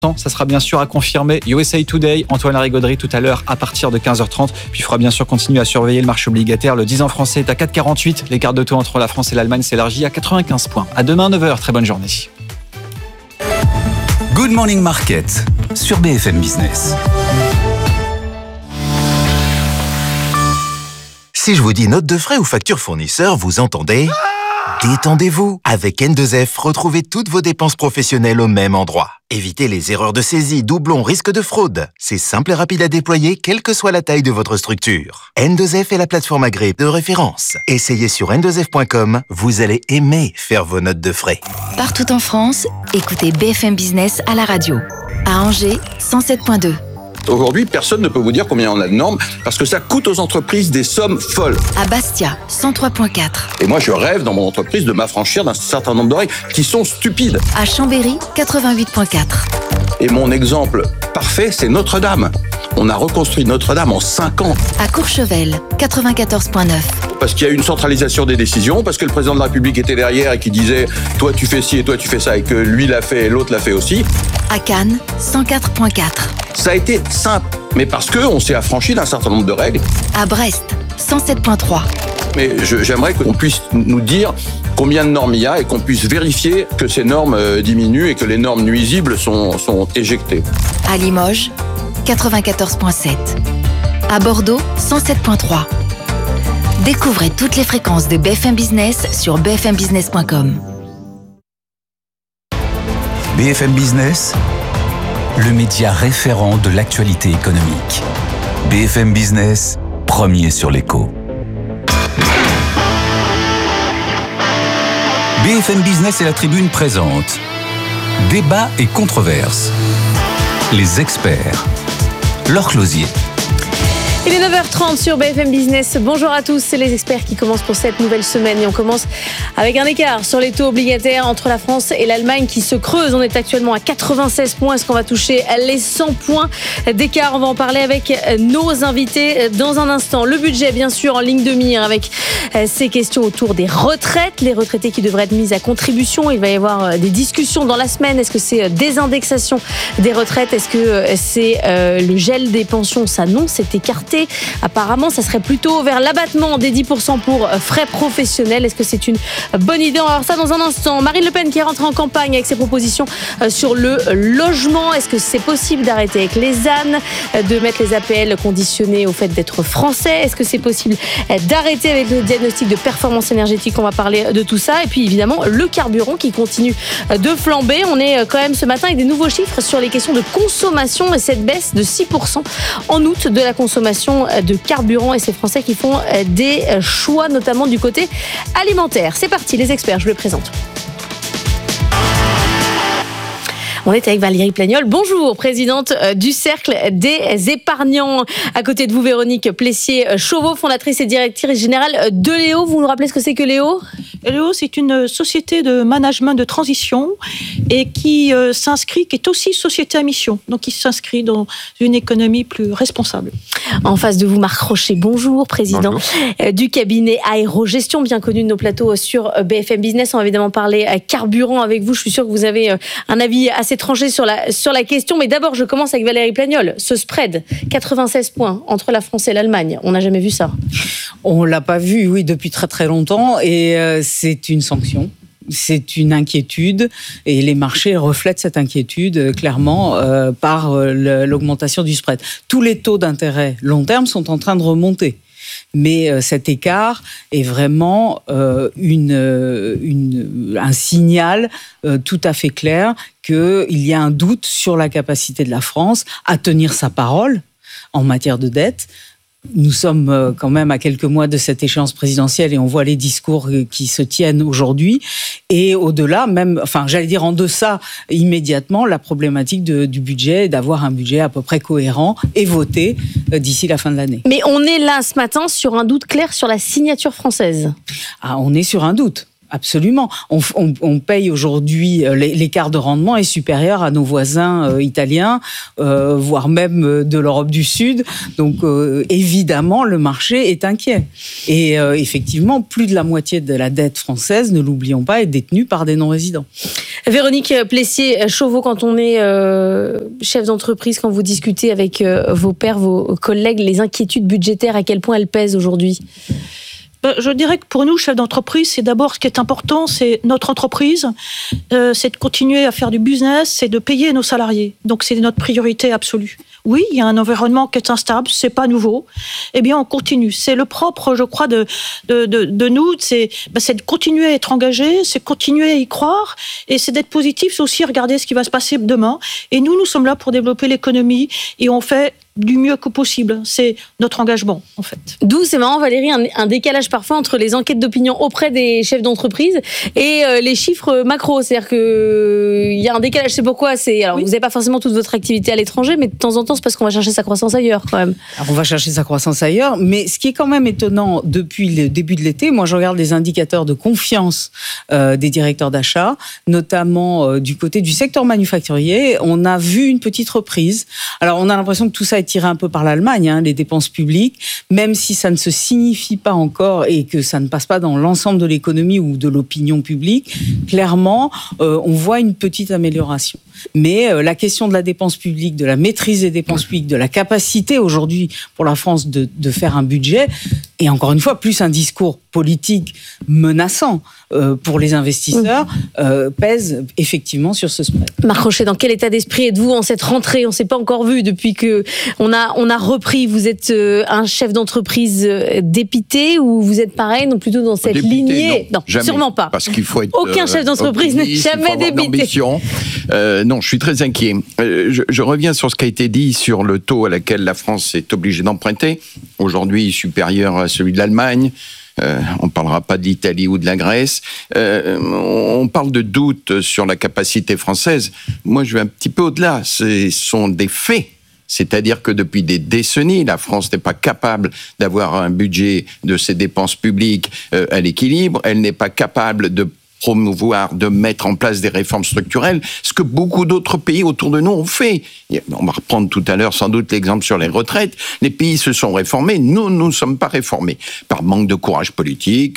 Ça sera bien sûr à confirmer. USA Today, Antoine Larigauderie tout à l'heure à partir de 15h30. Puis il faudra bien sûr continuer à surveiller le marché obligataire. Le 10 ans français est à 4,48. L'écart de taux entre la France et l'Allemagne s'élargit à 95 points. À demain 9h. Très bonne journée. Good Morning Market sur BFM Business. Si je vous dis note de frais ou facture fournisseur, vous entendez ? Détendez-vous. Avec N2F, retrouvez toutes vos dépenses professionnelles au même endroit. Évitez les erreurs de saisie, doublons, risques de fraude. C'est simple et rapide à déployer, quelle que soit la taille de votre structure. N2F est la plateforme agréée de référence. Essayez sur n2f.com, vous allez aimer faire vos notes de frais. Partout en France, écoutez BFM Business à la radio. À Angers, 107.2. Aujourd'hui, personne ne peut vous dire combien on a de normes parce que ça coûte aux entreprises des sommes folles. À Bastia, 103.4. Et moi, je rêve dans mon entreprise de m'affranchir d'un certain nombre de règles qui sont stupides. À Chambéry, 88.4. Et mon exemple parfait, c'est Notre-Dame. On a reconstruit Notre-Dame en 5 ans. À Courchevel, 94.9. Parce qu'il y a eu une centralisation des décisions, parce que le président de la République était derrière et qui disait « toi tu fais ci et toi tu fais ça » et que lui l'a fait et l'autre l'a fait aussi. À Cannes, 104.4. Ça a été simple, mais parce qu'on s'est affranchi d'un certain nombre de règles. À Brest, 107.3. Mais j'aimerais qu'on puisse nous dire combien de normes il y a et qu'on puisse vérifier que ces normes diminuent et que les normes nuisibles sont éjectées. À Limoges, 94.7. À Bordeaux, 107.3. Découvrez toutes les fréquences de BFM Business sur bfmbusiness.com. BFM Business, le média référent de l'actualité économique. BFM Business, premier sur l'écho. BFM Business et la Tribune présentent Débat et controverses. Les experts. Laure Closier. Il est 9h30 sur BFM Business. Bonjour à tous, c'est les experts qui commencent pour cette nouvelle semaine. Et on commence avec un écart sur les taux obligataires entre la France et l'Allemagne qui se creuse. On est actuellement à 96 points. Est-ce qu'on va toucher les 100 points d'écart? On va en parler avec nos invités dans un instant. Le budget, bien sûr, en ligne de mire avec ces questions autour des retraites. Les retraités qui devraient être mis à contribution. Il va y avoir des discussions dans la semaine. Est-ce que c'est des indexations des retraites? Est-ce que c'est le gel des pensions? Ça, non, c'est écarté. Apparemment, ça serait plutôt vers l'abattement des 10% pour frais professionnels. Est-ce que c'est une bonne idée? On va voir ça dans un instant. Marine Le Pen qui est rentrée en campagne avec ses propositions sur le logement. Est-ce que c'est possible d'arrêter avec les ZAN, de mettre les APL conditionnés au fait d'être français? Est-ce que c'est possible d'arrêter avec le diagnostic de performance énergétique? On va parler de tout ça. Et puis évidemment, le carburant qui continue de flamber. On est quand même ce matin avec des nouveaux chiffres sur les questions de consommation et cette baisse de 6% en août de la consommation de carburant et ces Français qui font des choix notamment du côté alimentaire. C'est parti, les experts, je vous les présente. On est avec Valérie Plagnol. Bonjour, présidente du Cercle des épargnants. À côté de vous, Véronique Plessier-Chauveau, fondatrice et directrice générale de Léo. Vous nous rappelez ce que c'est que Léo ? Léo, c'est une société de management de transition et qui s'inscrit, qui est aussi société à mission. Donc, qui s'inscrit dans une économie plus responsable. En face de vous, Marc Rochet. Bonjour, président du cabinet Aérogestion, bien connu de nos plateaux sur BFM Business. On va évidemment parler carburant avec vous. Je suis sûre que vous avez un avis assez tranché sur la question. Mais d'abord, je commence avec Valérie Plagnol. Ce spread, 96 points entre la France et l'Allemagne. On n'a jamais vu ça. On l'a pas vu, oui, depuis très très longtemps. Et c'est une sanction. C'est une inquiétude et les marchés reflètent cette inquiétude clairement par l'augmentation du spread. Tous les taux d'intérêt long terme sont en train de remonter. Mais cet écart est vraiment un signal tout à fait clair qu'il y a un doute sur la capacité de la France à tenir sa parole en matière de dette. Nous sommes quand même à quelques mois de cette échéance présidentielle et on voit les discours qui se tiennent aujourd'hui. Et au-delà, même, enfin, j'allais dire en deçà immédiatement, la problématique du budget, d'avoir un budget à peu près cohérent et voté d'ici la fin de l'année. Mais on est là ce matin sur un doute clair sur la signature française. Ah, on est sur un doute. Absolument. On paye aujourd'hui, l'écart de rendement est supérieur à nos voisins italiens, voire même de l'Europe du Sud. Donc évidemment, le marché est inquiet. Et effectivement, plus de la moitié de la dette française, ne l'oublions pas, est détenue par des non-résidents. Véronique Plessier-Chauveau, quand on est chef d'entreprise, quand vous discutez avec vos pairs, vos collègues, les inquiétudes budgétaires, à quel point elles pèsent aujourd'hui ? Je dirais que pour nous, chefs d'entreprise, c'est d'abord ce qui est important, c'est notre entreprise, c'est de continuer à faire du business, c'est de payer nos salariés. Donc c'est notre priorité absolue. Oui, il y a un environnement qui est instable, c'est pas nouveau. Eh bien, on continue. C'est le propre, je crois, de nous, c'est de continuer à être engagé, c'est continuer à y croire, et c'est d'être positif, c'est aussi regarder ce qui va se passer demain. Et nous sommes là pour développer l'économie, et on fait du mieux que possible. C'est notre engagement, en fait. D'où, c'est marrant, Valérie, un décalage parfois entre les enquêtes d'opinion auprès des chefs d'entreprise et les chiffres macro. C'est-à-dire qu'il y a un décalage. C'est pourquoi alors, vous n'avez pas forcément toute votre activité à l'étranger, mais de temps en temps, c'est parce qu'on va chercher sa croissance ailleurs, quand même. Alors, on va chercher sa croissance ailleurs, mais ce qui est quand même étonnant depuis le début de l'été, moi, je regarde les indicateurs de confiance des directeurs d'achat, notamment du côté du secteur manufacturier. On a vu une petite reprise. Alors, on a l'impression que tout ça est tiré un peu par l'Allemagne, les dépenses publiques, même si ça ne se signifie pas encore et que ça ne passe pas dans l'ensemble de l'économie ou de l'opinion publique, clairement, on voit une petite amélioration. Mais la question de la dépense publique, de la maîtrise des dépenses publiques, de la capacité aujourd'hui pour la France de faire un budget, et encore une fois, plus un discours politique menaçant pour les investisseurs, pèse effectivement sur ce spread. Marc Rochet, dans quel état d'esprit êtes-vous en cette rentrée ? On ne s'est pas encore vu depuis qu'on a repris. Vous êtes un chef d'entreprise dépité ou vous êtes pareil, non, plutôt dans cette lignée ? Non, jamais, sûrement pas. Parce qu'il faut être aucun chef d'entreprise n'est jamais dépité. Non, je suis très inquiet. Je reviens sur ce qui a été dit sur le taux à laquelle la France est obligée d'emprunter. Aujourd'hui, supérieur à celui de l'Allemagne. On ne parlera pas de l'Italie ou de la Grèce. On parle de doute sur la capacité française. Moi, je vais un petit peu au-delà. Ce sont des faits. C'est-à-dire que depuis des décennies, la France n'est pas capable d'avoir un budget de ses dépenses publiques à l'équilibre. Elle n'est pas capable de promouvoir, de mettre en place des réformes structurelles, ce que beaucoup d'autres pays autour de nous ont fait. On va reprendre tout à l'heure sans doute l'exemple sur les retraites. Les pays se sont réformés, nous ne sommes pas réformés. Par manque de courage politique,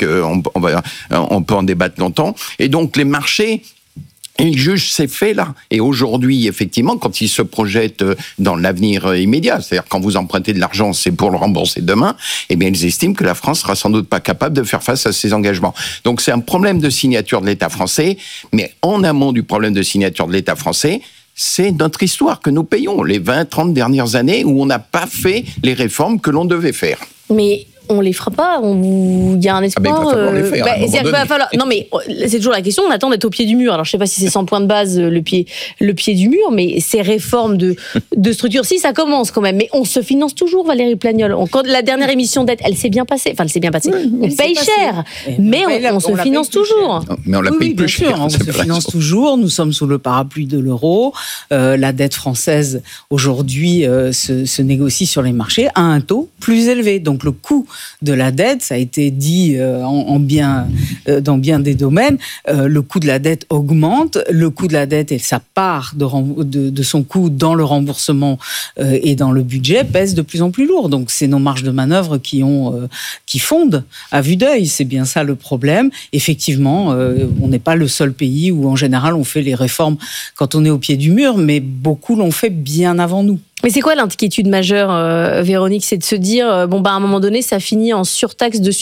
on peut en débattre longtemps. Et donc les marchés, ils jugent ces faits-là. Et aujourd'hui, effectivement, quand ils se projettent dans l'avenir immédiat, c'est-à-dire quand vous empruntez de l'argent, c'est pour le rembourser demain, eh bien, ils estiment que la France sera sans doute pas capable de faire face à ces engagements. Donc, c'est un problème de signature de l'État français, mais en amont du problème de signature de l'État français, c'est notre histoire que nous payons, les 20-30 dernières années où on n'a pas fait les réformes que l'on devait faire. Mais on les fera pas. Il y a un espoir. Il va falloir les faire. Non, mais c'est toujours la question. On attend d'être au pied du mur. Alors, je sais pas si c'est 100 points de base le pied du mur, mais ces réformes de structure, si ça commence quand même. Mais on se finance toujours, Valérie Plagnol. Quand la dernière émission dette, elle s'est bien passée. Enfin, elle s'est bien passée. On paye cher, mais on se finance toujours. Mais on la paye plus cher. On se finance toujours. Nous sommes sous le parapluie de l'euro. La dette française aujourd'hui se négocie sur les marchés à un taux plus élevé. Donc le coût de la dette, ça a été dit dans bien des domaines, le coût de la dette augmente, le coût de la dette et sa part de son coût dans le remboursement et dans le budget pèse de plus en plus lourd. Donc c'est nos marges de manœuvre qui fondent à vue d'œil. C'est bien ça le problème. Effectivement, on n'est pas le seul pays où en général on fait les réformes quand on est au pied du mur, mais beaucoup l'ont fait bien avant nous. Mais c'est quoi l'inquiétude majeure, Véronique ? C'est de se dire, à un moment donné, ça finit en surtaxe d'IS.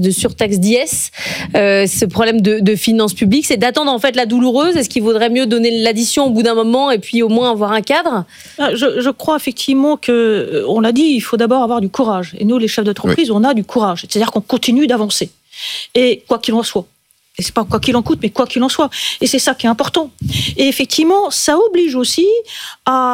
Ce problème de finances publiques, c'est d'attendre en fait la douloureuse. Est-ce qu'il vaudrait mieux donner l'addition au bout d'un moment et puis au moins avoir un cadre ? Je crois effectivement que, on l'a dit, il faut d'abord avoir du courage. Et nous, les chefs d'entreprise, on a du courage. C'est-à-dire qu'on continue d'avancer. Et quoi qu'il en soit. Et c'est pas quoi qu'il en coûte, mais quoi qu'il en soit. Et c'est ça qui est important. Et effectivement, ça oblige aussi à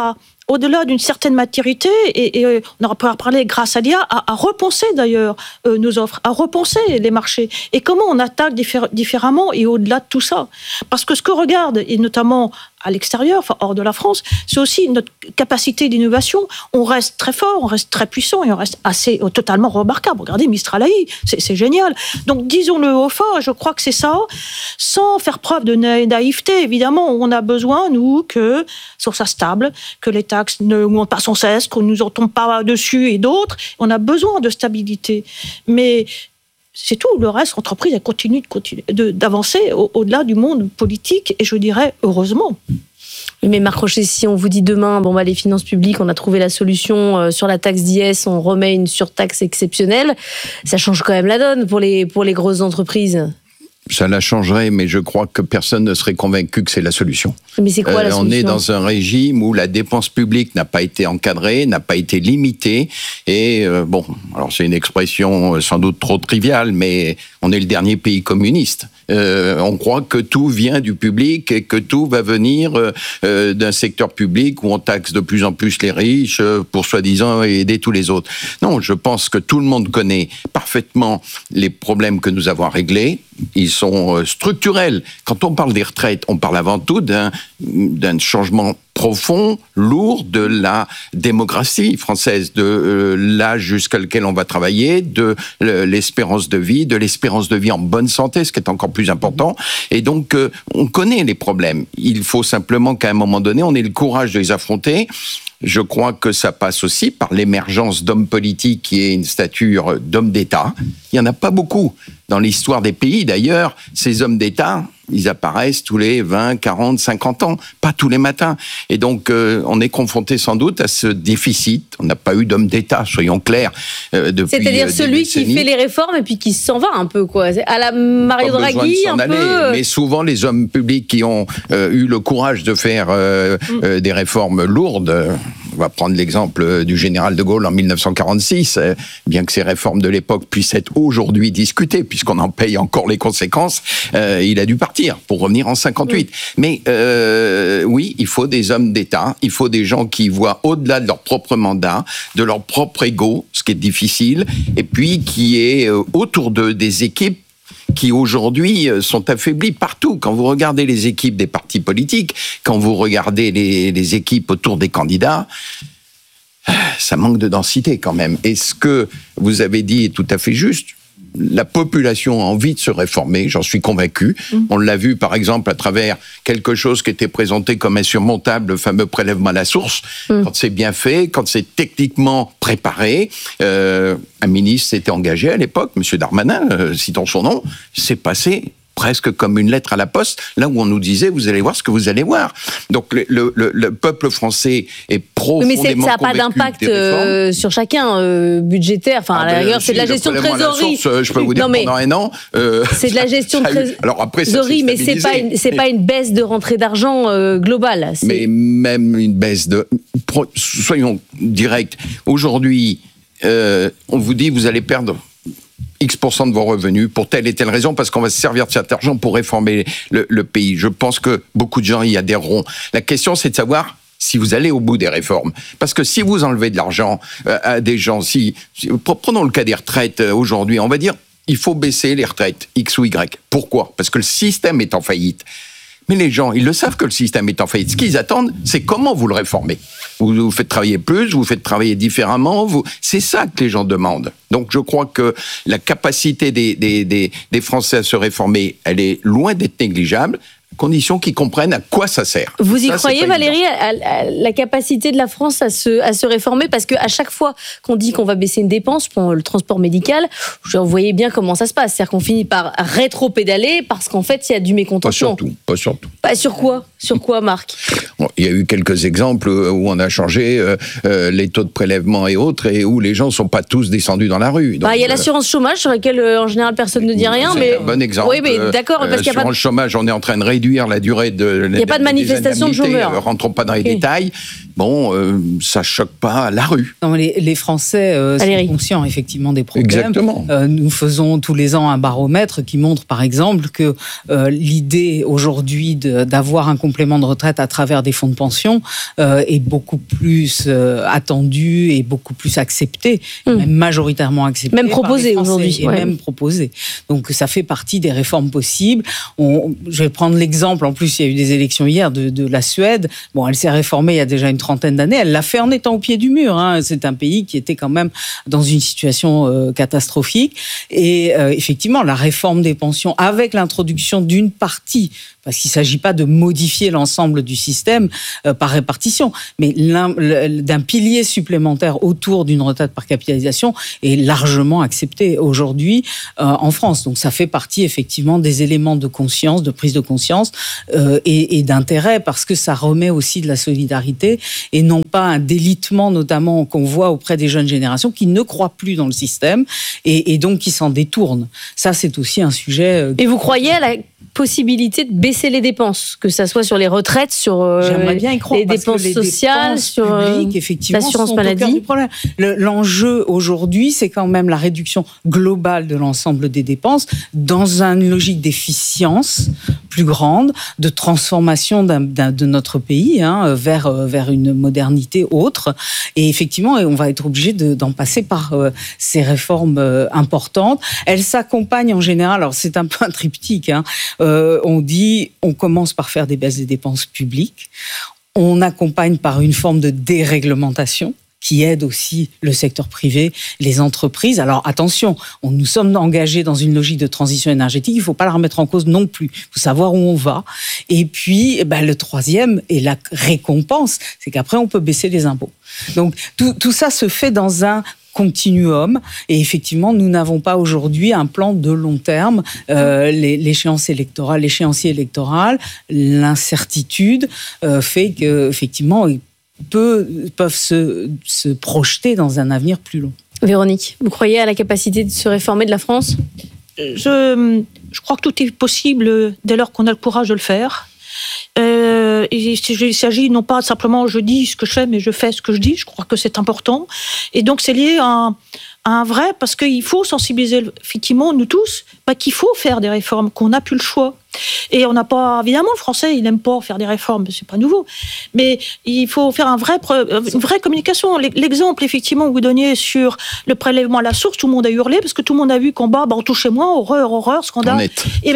au-delà d'une certaine maturité, et on aura pu parler grâce à l'IA, à repenser d'ailleurs nos offres, à repenser les marchés, et comment on attaque différemment et au-delà de tout ça. Parce que ce que regarde, et notamment à l'extérieur, enfin hors de la France, c'est aussi notre capacité d'innovation. On reste très fort, on reste très puissant et on reste assez totalement remarquable. Regardez Mistral AI, c'est génial. Donc disons-le haut fort, je crois que c'est ça, sans faire preuve de naïveté. Évidemment, on a besoin, nous, que ça soit stable, que les taxes ne montent pas sans cesse, qu'on ne nous en tombe pas dessus et d'autres. On a besoin de stabilité. Mais c'est tout. Le reste, l'entreprise, elle continue d'avancer au-delà du monde politique, et je dirais heureusement. Mais Marc Rochet, si on vous dit demain, les finances publiques, on a trouvé la solution sur la taxe d'IS, on remet une surtaxe exceptionnelle, ça change quand même la donne pour les grosses entreprises. Ça la changerait, mais je crois que personne ne serait convaincu que c'est la solution. Mais c'est quoi la solution ? On est dans un régime où la dépense publique n'a pas été encadrée, n'a pas été limitée. Et alors c'est une expression sans doute trop triviale, mais on est le dernier pays communiste. On croit que tout vient du public et que tout va venir d'un secteur public où on taxe de plus en plus les riches pour soi-disant aider tous les autres. Non, je pense que tout le monde connaît parfaitement les problèmes que nous avons à régler. Ils sont structurels. Quand on parle des retraites, on parle avant tout d'un changement profond, lourd de la démographie française, de l'âge jusqu'à lequel on va travailler, de l'espérance de vie en bonne santé, ce qui est encore plus important. Et donc, on connaît les problèmes. Il faut simplement qu'à un moment donné, on ait le courage de les affronter. Je crois que ça passe aussi par l'émergence d'hommes politiques qui aient une stature d'hommes d'État. Il n'y en a pas beaucoup dans l'histoire des pays. D'ailleurs, ces hommes d'État, ils apparaissent tous les 20, 40, 50 ans, pas tous les matins. Et donc, on est confronté sans doute à ce déficit. On n'a pas eu d'homme d'État, soyons clairs, depuis C'est-à-dire celui qui fait les réformes et puis qui s'en va un peu, quoi. À la Mario Draghi, un peu. Mais souvent, les hommes publics qui ont eu le courage de faire des réformes lourdes. On va prendre l'exemple du général de Gaulle en 1946, bien que ces réformes de l'époque puissent être aujourd'hui discutées, puisqu'on en paye encore les conséquences, il a dû partir pour revenir en 58. Mais oui, il faut des hommes d'État, il faut des gens qui voient au-delà de leur propre mandat, de leur propre ego, ce qui est difficile, et puis qui est autour d'eux des équipes qui aujourd'hui sont affaiblies partout. Quand vous regardez les équipes des partis politiques, quand vous regardez les équipes autour des candidats, ça manque de densité quand même. Et ce que vous avez dit est tout à fait juste. La population a envie de se réformer, j'en suis convaincu. On l'a vu par exemple à travers quelque chose qui était présenté comme insurmontable, le fameux prélèvement à la source. Quand c'est bien fait, quand c'est techniquement préparé, un ministre s'était engagé à l'époque, M. Darmanin, citons son nom, c'est passé presque comme une lettre à la poste, là où on nous disait, vous allez voir ce que vous allez voir. Donc le peuple français est profondément convaincu. Mais ça n'a pas d'impact sur chacun budgétaire. Enfin, à la rigueur, c'est de la gestion de trésorerie. Je peux vous dire pendant un an. C'est de la gestion de trésorerie, mais c'est pas une baisse de rentrée d'argent globale. Mais même une baisse de. Soyons directs. Aujourd'hui, on vous dit, vous allez perdre X% de vos revenus pour telle et telle raison, parce qu'on va se servir de cet argent pour réformer le pays. Je pense que beaucoup de gens y adhéreront. La question, c'est de savoir si vous allez au bout des réformes. Parce que si vous enlevez de l'argent à des gens, prenons le cas des retraites aujourd'hui, on va dire, il faut baisser les retraites, X ou Y. Pourquoi ? Parce que le système est en faillite. Mais les gens, ils le savent que le système est en faillite. Ce qu'ils attendent, c'est comment vous le réformez. Vous faites travailler plus, vous faites travailler différemment. C'est ça que les gens demandent. Donc je crois que la capacité des Français à se réformer, elle est loin d'être négligeable, à condition qu'ils comprennent à quoi ça sert. Vous y croyez, Valérie, à la capacité de la France à se réformer ? Parce qu'à chaque fois qu'on dit qu'on va baisser une dépense pour le transport médical, vous voyez bien comment ça se passe. C'est-à-dire qu'on finit par rétro-pédaler parce qu'en fait, il y a du mécontentement. Pas surtout. Sur quoi ? Sur quoi, Marc ? Il y a eu quelques exemples où on a changé les taux de prélèvement et autres, et où les gens ne sont pas tous descendus dans la rue. Donc, il y a l'assurance chômage sur laquelle, en général, personne ne dit rien. C'est un bon exemple. Oui, mais d'accord. Parce qu'il y a l'assurance chômage, on est en train de réduire la durée de. Il n'y a pas de manifestation de chômeurs. Rentrons pas dans les détails. ça choque pas la rue. Non, les Français sont conscients effectivement des problèmes. Exactement. Nous faisons tous les ans un baromètre qui montre par exemple que l'idée aujourd'hui d'avoir un complément de retraite à travers des fonds de pension est beaucoup plus attendue et beaucoup plus acceptée, même majoritairement acceptée. Même proposée aujourd'hui. Et même proposée. Donc ça fait partie des réformes possibles. Je vais prendre l'exemple, en plus il y a eu des élections hier de la Suède. Bon, elle s'est réformée il y a déjà une trentaine d'années. Elle l'a fait en étant au pied du mur. C'est un pays qui était quand même dans une situation catastrophique. Et effectivement, la réforme des pensions avec l'introduction d'une partie, parce qu'il ne s'agit pas de modifier l'ensemble du système par répartition, mais d'un pilier supplémentaire autour d'une retraite par capitalisation est largement accepté aujourd'hui en France. Donc ça fait partie effectivement des éléments de conscience, de prise de conscience et d'intérêt, parce que ça remet aussi de la solidarité et non pas un délitement notamment qu'on voit auprès des jeunes générations qui ne croient plus dans le système et donc qui s'en détournent. Ça, c'est aussi un sujet... Et vous croyez à la possibilité de baisser les dépenses, que ça soit sur les retraites, sur J'aimerais bien y croire, les dépenses sociales, sur l'assurance maladie. L'enjeu aujourd'hui, c'est quand même la réduction globale de l'ensemble des dépenses dans une logique d'efficience plus grande, de transformation de notre pays vers une modernité autre. Et effectivement, on va être obligé d'en passer par ces réformes importantes. Elles s'accompagnent en général, alors c'est un peu un triptyque, on commence par faire des baisses des dépenses publiques, on accompagne par une forme de déréglementation qui aide aussi le secteur privé, les entreprises. Alors attention, nous sommes engagés dans une logique de transition énergétique, il ne faut pas la remettre en cause non plus, il faut savoir où on va. Et puis, le troisième, et la récompense, c'est qu'après on peut baisser les impôts. Donc tout ça se fait dans un continuum, et effectivement nous n'avons pas aujourd'hui un plan de long terme. L'échéancier électoral, l'incertitude fait qu'effectivement ils peuvent se projeter dans un avenir plus long. Véronique, vous croyez à la capacité de se réformer de la France ? Je crois que tout est possible dès lors qu'on a le courage de le faire. Il s'agit non pas simplement je dis ce que je fais, mais je fais ce que je dis. Je crois que c'est important. Et donc c'est lié à un vrai, parce qu'il faut sensibiliser effectivement nous tous qu'il faut faire des réformes, qu'on n'a plus le choix. Et on n'a pas, évidemment, le Français, il n'aime pas faire des réformes, c'est pas nouveau. Mais il faut faire une vraie communication. L'exemple, effectivement, que vous donniez sur le prélèvement à la source, tout le monde a hurlé parce que tout le monde a vu qu'en bas, on touchait moins, horreur, scandale.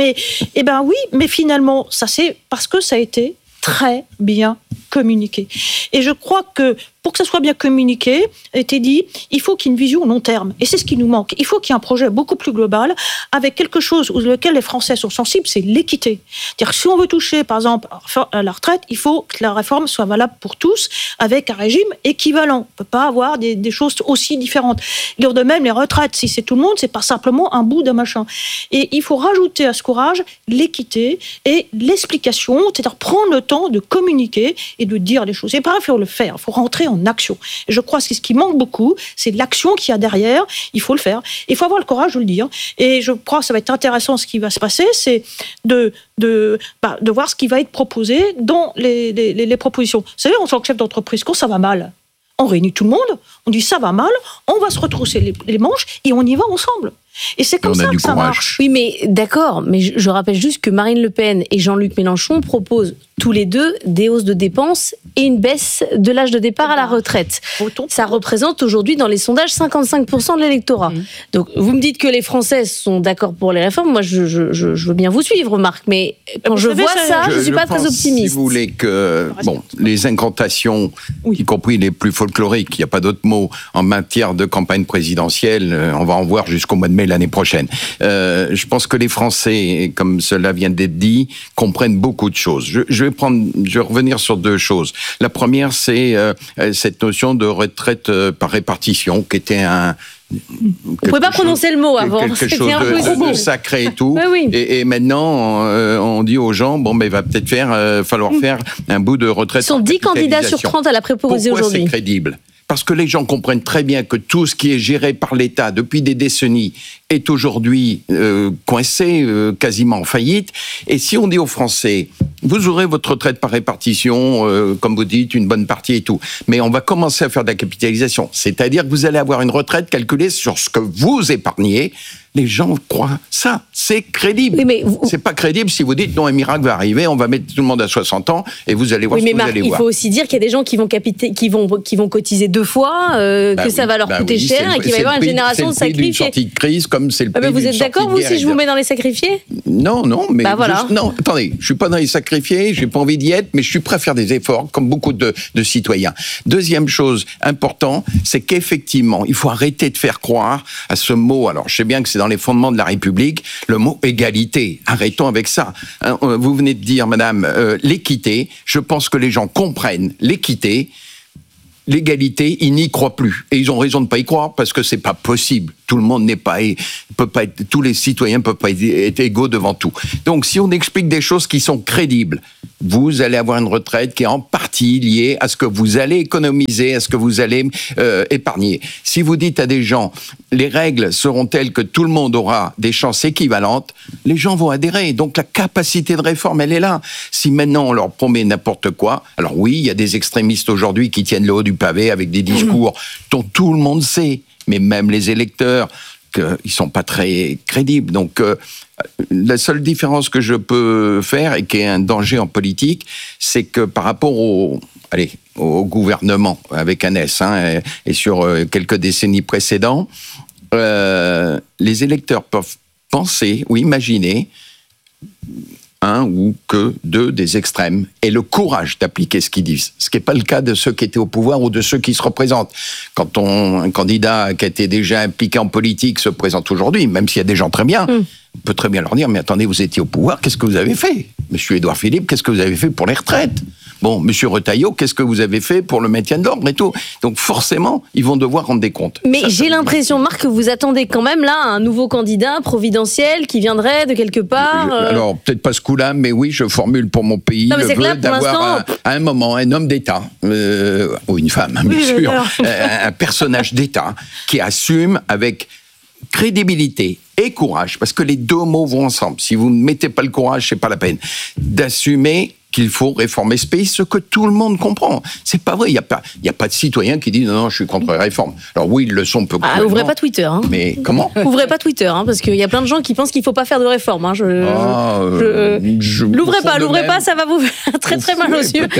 Et ben oui, mais finalement, ça c'est parce que ça a été très bien communiqué. Et je crois que pour que ça soit bien communiqué, a été dit, il faut qu'il y ait une vision long terme. Et c'est ce qui nous manque. Il faut qu'il y ait un projet beaucoup plus global, avec quelque chose auquel les Français sont sensibles, c'est l'équité. C'est-à-dire que si on veut toucher, par exemple, à la retraite, il faut que la réforme soit valable pour tous, avec un régime équivalent. On ne peut pas avoir des choses aussi différentes. De même, les retraites, si c'est tout le monde, c'est pas simplement un bout d'un machin. Et il faut rajouter à ce courage l'équité et l'explication, c'est-à-dire prendre le temps de communiquer et de dire les choses. Et pareil, il faut le faire, il faut rentrer en action. Et je crois que ce qui manque beaucoup, c'est l'action qu'il y a derrière. Il faut le faire. Il faut avoir le courage de le dire. Et je crois que ça va être intéressant ce qui va se passer, c'est de voir ce qui va être proposé dans les propositions. Vous savez, en tant que chef d'entreprise, quand ça va mal, on réunit tout le monde, on dit ça va mal, on va se retrousser les manches et on y va ensemble. Et c'est comme ça que ça marche. Oui, mais d'accord, mais je rappelle juste que Marine Le Pen et Jean-Luc Mélenchon proposent tous les deux des hausses de dépenses et une baisse de l'âge de départ à la retraite. Ça représente aujourd'hui dans les sondages 55% de l'électorat. Donc vous me dites que les Français sont d'accord pour les réformes. Moi, je veux bien vous suivre, Marc, mais quand je vois ça, je ne suis pas très optimiste. Si vous voulez que les incantations, y compris les plus folkloriques, il n'y a pas d'autre mot, en matière de campagne présidentielle, on va en voir jusqu'au mois de mai l'année prochaine. Je pense que les Français, comme cela vient d'être dit, comprennent beaucoup de choses. Je vais revenir sur deux choses. La première, c'est cette notion de retraite par répartition, qui était vous ne pouvez pas prononcer le mot avant. Quelque chose de sacré et tout. Oui. Et maintenant, on dit aux gens, il va peut-être falloir faire un bout de retraite. Ils sont 10 candidats sur 30 à la proposer aujourd'hui. Pourquoi c'est crédible ? parce que les gens comprennent très bien que tout ce qui est géré par l'État depuis des décennies est aujourd'hui coincé, quasiment en faillite. Et si on dit aux Français, vous aurez votre retraite par répartition, comme vous dites, une bonne partie et tout, mais on va commencer à faire de la capitalisation, c'est-à-dire que vous allez avoir une retraite calculée sur ce que vous épargnez. Les gens croient ça, c'est crédible. Oui, mais c'est pas crédible si vous dites non, un miracle va arriver, on va mettre tout le monde à 60 ans et vous allez voir ce que vous allez voir. Il faut aussi dire qu'il y a des gens qui vont cotiser 2 fois, que ça va leur coûter cher et qu'il va y avoir une génération de sacrifiés. C'est le prix d'une sortie de crise comme c'est le prix d'une sortie de guerre. Vous êtes d'accord, vous, si je vous mets dans les sacrifiés ? Non, mais voilà. non, attendez, je suis pas dans les sacrifiés, j'ai pas envie d'y être, mais je suis prêt à faire des efforts, comme beaucoup de citoyens. Deuxième chose importante, c'est qu'effectivement, il faut arrêter de faire croire à ce mot. Alors, je sais bien que c'est dans les fondements de la République, le mot égalité. Arrêtons avec ça. Vous venez de dire, madame, l'équité. Je pense que les gens comprennent l'équité. L'égalité, ils n'y croient plus. Et ils ont raison de ne pas y croire parce que c'est pas possible. Tout le monde peut pas être, tous les citoyens ne peuvent pas être égaux devant tout. Donc, si on explique des choses qui sont crédibles, vous allez avoir une retraite qui est en partie liée à ce que vous allez économiser, à ce que vous allez épargner. Si vous dites à des gens, les règles seront telles que tout le monde aura des chances équivalentes, les gens vont adhérer. Donc, la capacité de réforme, elle est là. Si maintenant on leur promet n'importe quoi, alors oui, il y a des extrémistes aujourd'hui qui tiennent le haut du pavé avec des discours dont tout le monde sait, mais même les électeurs, qu'ils ne sont pas très crédibles. Donc, la seule différence que je peux faire, et qui est un danger en politique, c'est que par rapport au gouvernement, avec un S, et sur quelques décennies précédentes, les électeurs peuvent penser ou imaginer un ou que deux des extrêmes aient le courage d'appliquer ce qu'ils disent. Ce qui n'est pas le cas de ceux qui étaient au pouvoir ou de ceux qui se représentent. Quand un candidat qui a été déjà impliqué en politique se présente aujourd'hui, même s'il y a des gens très bien, on peut très bien leur dire, mais attendez, vous étiez au pouvoir, qu'est-ce que vous avez fait ? Monsieur Édouard Philippe, qu'est-ce que vous avez fait pour les retraites ? Bon, monsieur Retailleau, qu'est-ce que vous avez fait pour le maintien de l'ordre et tout ? Donc forcément, ils vont devoir rendre des comptes. Mais j'ai l'impression, Marc, que vous attendez quand même là un nouveau candidat providentiel qui viendrait de quelque part. Alors, peut-être pas ce coup-là, mais oui, je formule pour mon pays le vœu d'avoir à un moment un homme d'État, ou une femme, bien sûr, un personnage d'État qui assume avec crédibilité et courage, parce que les deux mots vont ensemble. Si vous ne mettez pas le courage, c'est pas la peine d'assumer qu'il faut réformer ce pays, ce que tout le monde comprend. C'est pas vrai, il y a pas de citoyen qui dit non, je suis contre la réforme. Alors oui, ils le sont peu. Ouvrez pas Twitter. Mais comment ? Ouvrez pas Twitter, parce qu'il y a plein de gens qui pensent qu'il faut pas faire de réforme. L'ouvrez pas, ça va vous faire très très mal aux yeux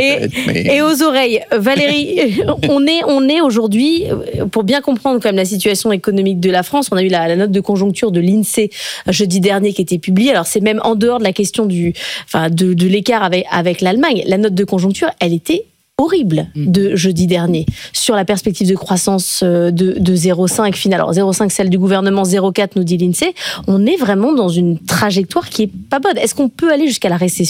et aux oreilles. Valérie, on est aujourd'hui, pour bien comprendre quand même la situation économique de la France, on a eu la note de conjoncture de l'INSEE jeudi dernier qui était publiée. Alors c'est même en dehors de la question de l'écart avec l'Allemagne. La note de conjoncture, elle était horrible de jeudi dernier sur la perspective de croissance de 0,5 final. Alors 0,5 celle du gouvernement, 0,4 nous dit l'INSEE. On est vraiment dans une trajectoire qui est pas bonne. Est-ce qu'on peut aller jusqu'à la récession ?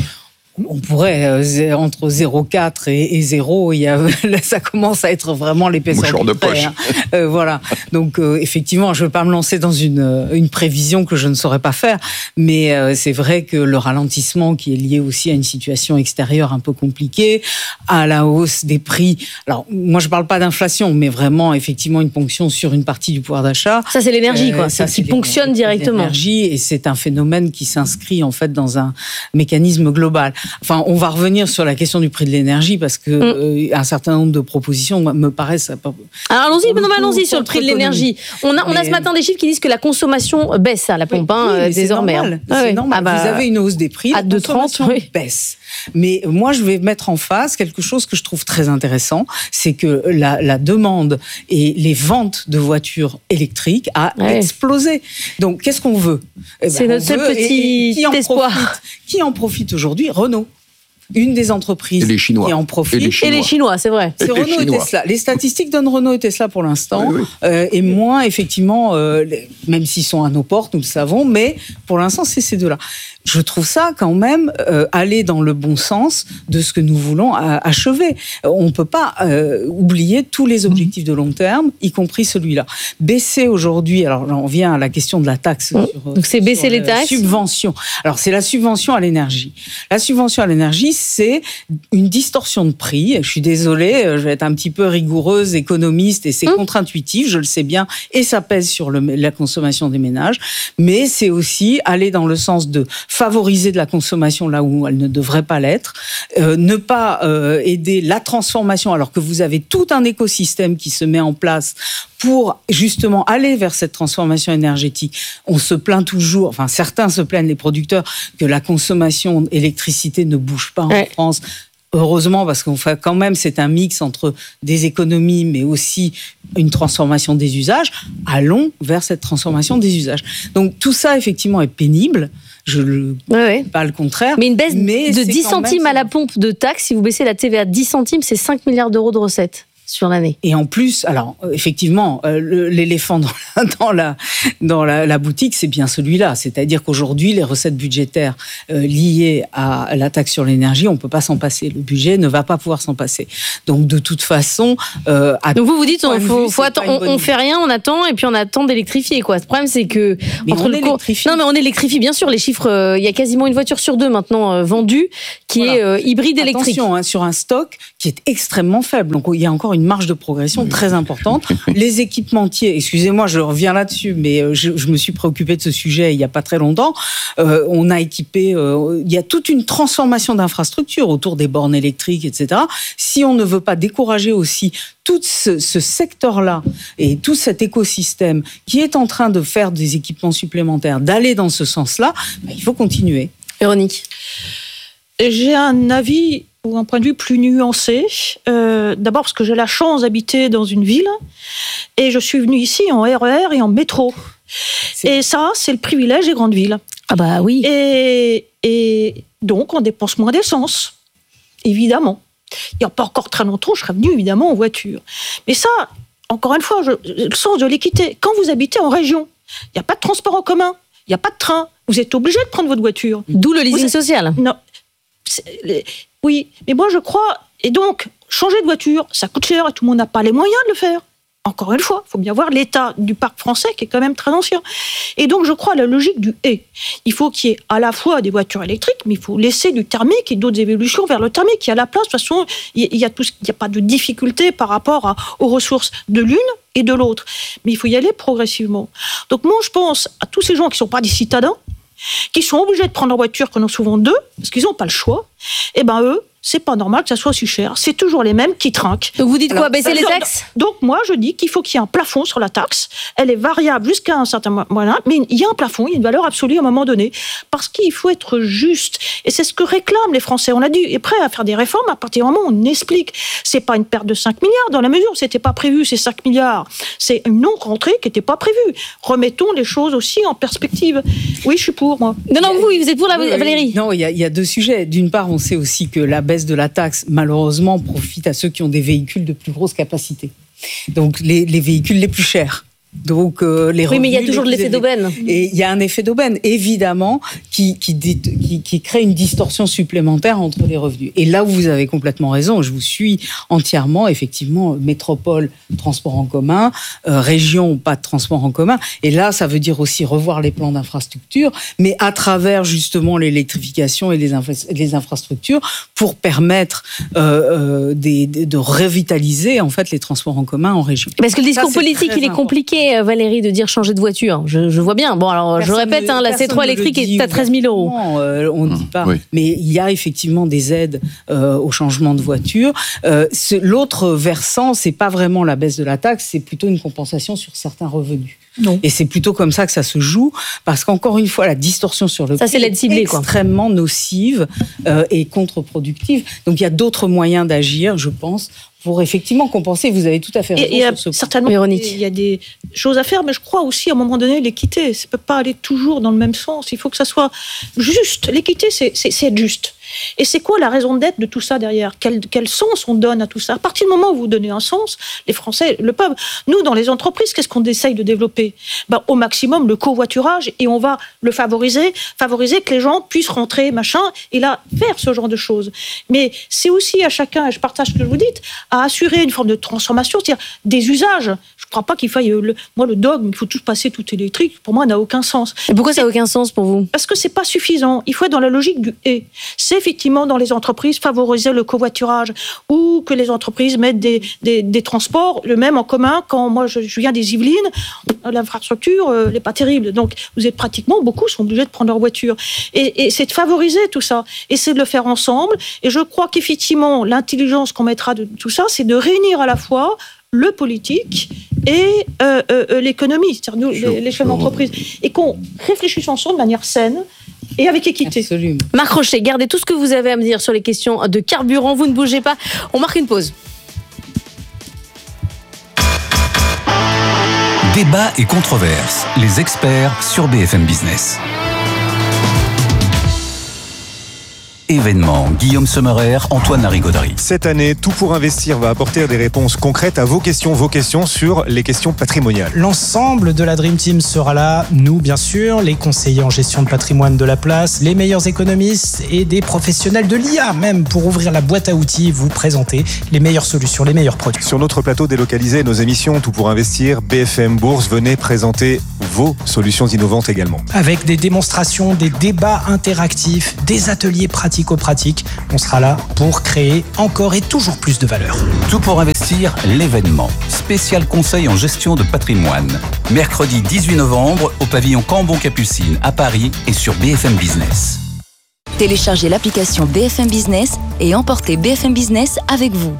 On pourrait, entre 0,4 et 0, ça commence à être vraiment l'épaisseur de poche. Voilà. Donc, effectivement, je ne veux pas me lancer dans une prévision que je ne saurais pas faire, mais c'est vrai que le ralentissement qui est lié aussi à une situation extérieure un peu compliquée, à la hausse des prix. Alors, moi, je ne parle pas d'inflation, mais vraiment, effectivement, une ponction sur une partie du pouvoir d'achat. Ça, c'est l'énergie, quoi. Ça, qui ponctionne directement. L'énergie, et c'est un phénomène qui s'inscrit, en fait, dans un mécanisme global. Enfin, on va revenir sur la question du prix de l'énergie parce que un certain nombre de propositions me paraissent. Alors allons-y sur le prix de l'énergie. On a ce matin des chiffres qui disent que la consommation baisse à la pompe désormais. C'est normal. Vous avez une hausse des prix, à 2,30 baisse. Mais moi, je vais mettre en face quelque chose que je trouve très intéressant, c'est que la demande et les ventes de voitures électriques a explosé. Donc, qu'est-ce qu'on veut ? C'est notre seul petit espoir. Qui en profite aujourd'hui ? Renault. Une des entreprises qui en profite. Et les Chinois, c'est vrai. C'est Renault et Tesla. Les statistiques donnent Renault et Tesla pour l'instant. Et moins, effectivement, même s'ils sont à nos portes, nous le savons, mais pour l'instant, c'est ces deux-là. Je trouve ça quand même aller dans le bon sens de ce que nous voulons achever. On ne peut pas oublier tous les objectifs de long terme, y compris celui-là. Baisser aujourd'hui, alors on vient à la question de la taxe. Donc c'est baisser les taxes. Subvention. Alors c'est la subvention à l'énergie. La subvention à l'énergie, c'est une distorsion de prix. Je suis désolée, je vais être un petit peu rigoureuse, économiste, et c'est contre-intuitif, je le sais bien, et ça pèse sur la consommation des ménages. Mais c'est aussi aller dans le sens de favoriser de la consommation là où elle ne devrait pas l'être, ne pas aider la transformation alors que vous avez tout un écosystème qui se met en place pour justement aller vers cette transformation énergétique. On se plaint toujours, enfin certains se plaignent, les producteurs, que la consommation d'électricité ne bouge pas en France. Heureusement, parce qu'on fait quand même, c'est un mix entre des économies, mais aussi une transformation des usages. Allons vers cette transformation des usages. Donc tout ça, effectivement, est pénible. Je ne dis pas le contraire. Mais une baisse de 10 centimes à la pompe de taxe, si vous baissez la TVA de 10 centimes, c'est 5 milliards d'euros de recettes sur l'année. Et en plus, alors effectivement, l'éléphant dans la boutique, c'est bien celui-là. C'est-à-dire qu'aujourd'hui, les recettes budgétaires liées à la taxe sur l'énergie, on ne peut pas s'en passer. Le budget ne va pas pouvoir s'en passer. Donc de toute façon... Donc vous dites, on fait rien, on attend, et puis on attend d'électrifier, quoi. Le problème, c'est que... Mais on électrifie. Non, mais on électrifie, bien sûr. Les chiffres, il y a quasiment une voiture sur deux maintenant vendue qui est hybride électrique. Attention, sur un stock qui est extrêmement faible. Donc il y a encore une marge de progression très importante. Les équipementiers, excusez-moi, je reviens là-dessus, mais je me suis préoccupée de ce sujet il n'y a pas très longtemps. On a équipé, il y a toute une transformation d'infrastructures autour des bornes électriques, etc. Si on ne veut pas décourager aussi tout ce secteur-là et tout cet écosystème qui est en train de faire des équipements supplémentaires, d'aller dans ce sens-là, il faut continuer. Véronique. J'ai un avis ou un point de vue plus nuancé. D'abord parce que j'ai la chance d'habiter dans une ville et je suis venue ici en RER et en métro. Et ça, c'est le privilège des grandes villes. Ah bah oui. Et donc, on dépense moins d'essence, évidemment. Il n'y a pas encore très longtemps, je serais venue évidemment en voiture. Mais ça, encore une fois, le sens de l'équité. Quand vous habitez en région, il n'y a pas de transport en commun, il n'y a pas de train. Vous êtes obligé de prendre votre voiture. D'où le leasing social. Non. Oui, mais moi je crois, et donc, changer de voiture, ça coûte cher et tout le monde n'a pas les moyens de le faire. Encore une fois, il faut bien voir l'état du parc français qui est quand même très ancien. Et donc je crois à la logique du « et ». Il faut qu'il y ait à la fois des voitures électriques, mais il faut laisser du thermique et d'autres évolutions vers le thermique. Il y a la place, de toute façon, il n'y a pas de difficulté par rapport aux ressources de l'une et de l'autre. Mais il faut y aller progressivement. Donc moi je pense à tous ces gens qui ne sont pas des citadins, qui sont obligés de prendre leur voiture, qu'on en a souvent deux, parce qu'ils n'ont pas le choix, et ben eux, c'est pas normal que ça soit aussi cher. C'est toujours les mêmes qui trinquent. Donc vous dites quoi, baisser les taxes ? Donc moi, je dis qu'il faut qu'il y ait un plafond sur la taxe. Elle est variable jusqu'à un certain moment, mais il y a un plafond, il y a une valeur absolue à un moment donné, parce qu'il faut être juste. Et c'est ce que réclament les Français. On a dit, est prêt à faire des réformes à partir du moment où on explique. C'est pas une perte de 5 milliards, dans la mesure où c'était pas prévu, ces 5 milliards. C'est une non-rentrée qui n'était pas prévue. Remettons les choses aussi en perspective. Oui, je suis pour, moi. Non, vous êtes pour, Valérie ? Non, il y a deux sujets. D'une part, on sait aussi que la baisse de la taxe, malheureusement, profite à ceux qui ont des véhicules de plus grosse capacité. Donc, les véhicules les plus chers. Donc, les revenus, oui, mais il y a toujours l'effet d'aubaine. Et il y a un effet d'aubaine, évidemment, qui crée une distorsion supplémentaire entre les revenus. Et là où vous avez complètement raison, je vous suis entièrement, effectivement, métropole, transport en commun, région, pas de transport en commun. Et là, ça veut dire aussi revoir les plans d'infrastructure, mais à travers justement l'électrification et les infrastructures pour permettre de revitaliser en fait les transports en commun en région. Parce que le discours politique, il est compliqué. Valérie, de dire changer de voiture. Je vois bien. Bon, alors, je répète, la C3 électrique est à 13 000 euros. On ne dit pas. Oui. Mais il y a effectivement des aides au changement de voiture. L'autre versant, c'est pas vraiment la baisse de la taxe, c'est plutôt une compensation sur certains revenus. Non. Et c'est plutôt comme ça que ça se joue, parce qu'encore une fois, la distorsion sur le prix est extrêmement nocive et contre-productive. Donc il y a d'autres moyens d'agir, je pense, pour effectivement compenser. Vous avez tout à fait raison sur ce certainement, point. Il y a des choses à faire, mais je crois aussi, à un moment donné, l'équité, ça ne peut pas aller toujours dans le même sens. Il faut que ça soit juste. L'équité, c'est être juste. Et c'est quoi la raison d'être de tout ça derrière ? Quel sens on donne à tout ça ? À partir du moment où vous donnez un sens, les Français le peuvent. Nous, dans les entreprises, qu'est-ce qu'on essaye de développer ? Au maximum, le covoiturage, et on va le favoriser que les gens puissent rentrer, et là, faire ce genre de choses. Mais c'est aussi à chacun, et je partage ce que vous dites, à assurer une forme de transformation, c'est-à-dire des usages. Je ne crois pas qu'il faille... le dogme, il faut tout passer tout électrique, pour moi, n'a aucun sens. Et pourquoi ça n'a aucun sens pour vous ? Parce que ce n'est pas suffisant. Il faut être dans la logique du « et ». C'est effectivement dans les entreprises favoriser le covoiturage ou que les entreprises mettent des transports le même en commun. Quand moi je viens des Yvelines, l'infrastructure n'est pas terrible, donc vous êtes pratiquement, beaucoup sont obligés de prendre leur voiture, et c'est de favoriser tout ça, et c'est de le faire ensemble. Et je crois qu'effectivement l'intelligence qu'on mettra de tout ça, c'est de réunir à la fois le politique et l'économie, c'est-à-dire nous, les chefs d'entreprise, et qu'on réfléchisse ensemble de manière saine et avec équité. Absolument. Marc Rochet, gardez tout ce que vous avez à me dire sur les questions de carburant. Vous ne bougez pas. On marque une pause. Débat et controverses. Les experts sur BFM Business. Événement, Guillaume Sommerer, Antoine Larigauderie. Cette année, Tout pour investir va apporter des réponses concrètes à vos questions sur les questions patrimoniales. L'ensemble de la Dream Team sera là, nous bien sûr, les conseillers en gestion de patrimoine de la place, les meilleurs économistes et des professionnels de l'IA même pour ouvrir la boîte à outils, vous présenter les meilleures solutions, les meilleurs produits. Sur notre plateau délocalisé, nos émissions Tout pour investir, BFM Bourse, venez présenter vos solutions innovantes également. Avec des démonstrations, des débats interactifs, des ateliers pratico-pratiques, on sera là pour créer encore et toujours plus de valeur. Tout pour investir, l'événement. Spécial conseil en gestion de patrimoine. Mercredi 18 novembre au pavillon Cambon-Capucine à Paris et sur BFM Business. Téléchargez l'application BFM Business et emportez BFM Business avec vous.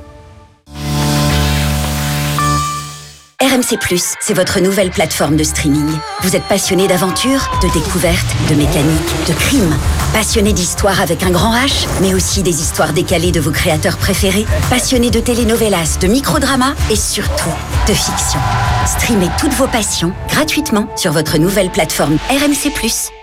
RMC+, c'est votre nouvelle plateforme de streaming. Vous êtes passionné d'aventure, de découverte, de mécanique, de crime. Passionné d'histoire avec un grand H, mais aussi des histoires décalées de vos créateurs préférés. Passionné de telenovelas, de microdramas et surtout de fiction. Streamez toutes vos passions gratuitement sur votre nouvelle plateforme RMC+.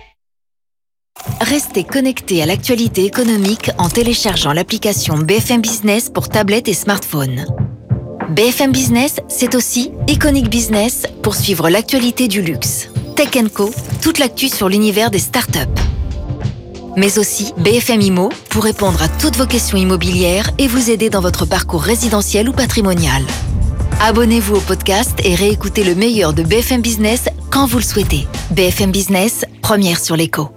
Restez connectés à l'actualité économique en téléchargeant l'application BFM Business pour tablette et smartphone. BFM Business, c'est aussi Iconic Business pour suivre l'actualité du luxe. Tech & Co, toute l'actu sur l'univers des startups. Mais aussi BFM Immo pour répondre à toutes vos questions immobilières et vous aider dans votre parcours résidentiel ou patrimonial. Abonnez-vous au podcast et réécoutez le meilleur de BFM Business quand vous le souhaitez. BFM Business, première sur l'écho.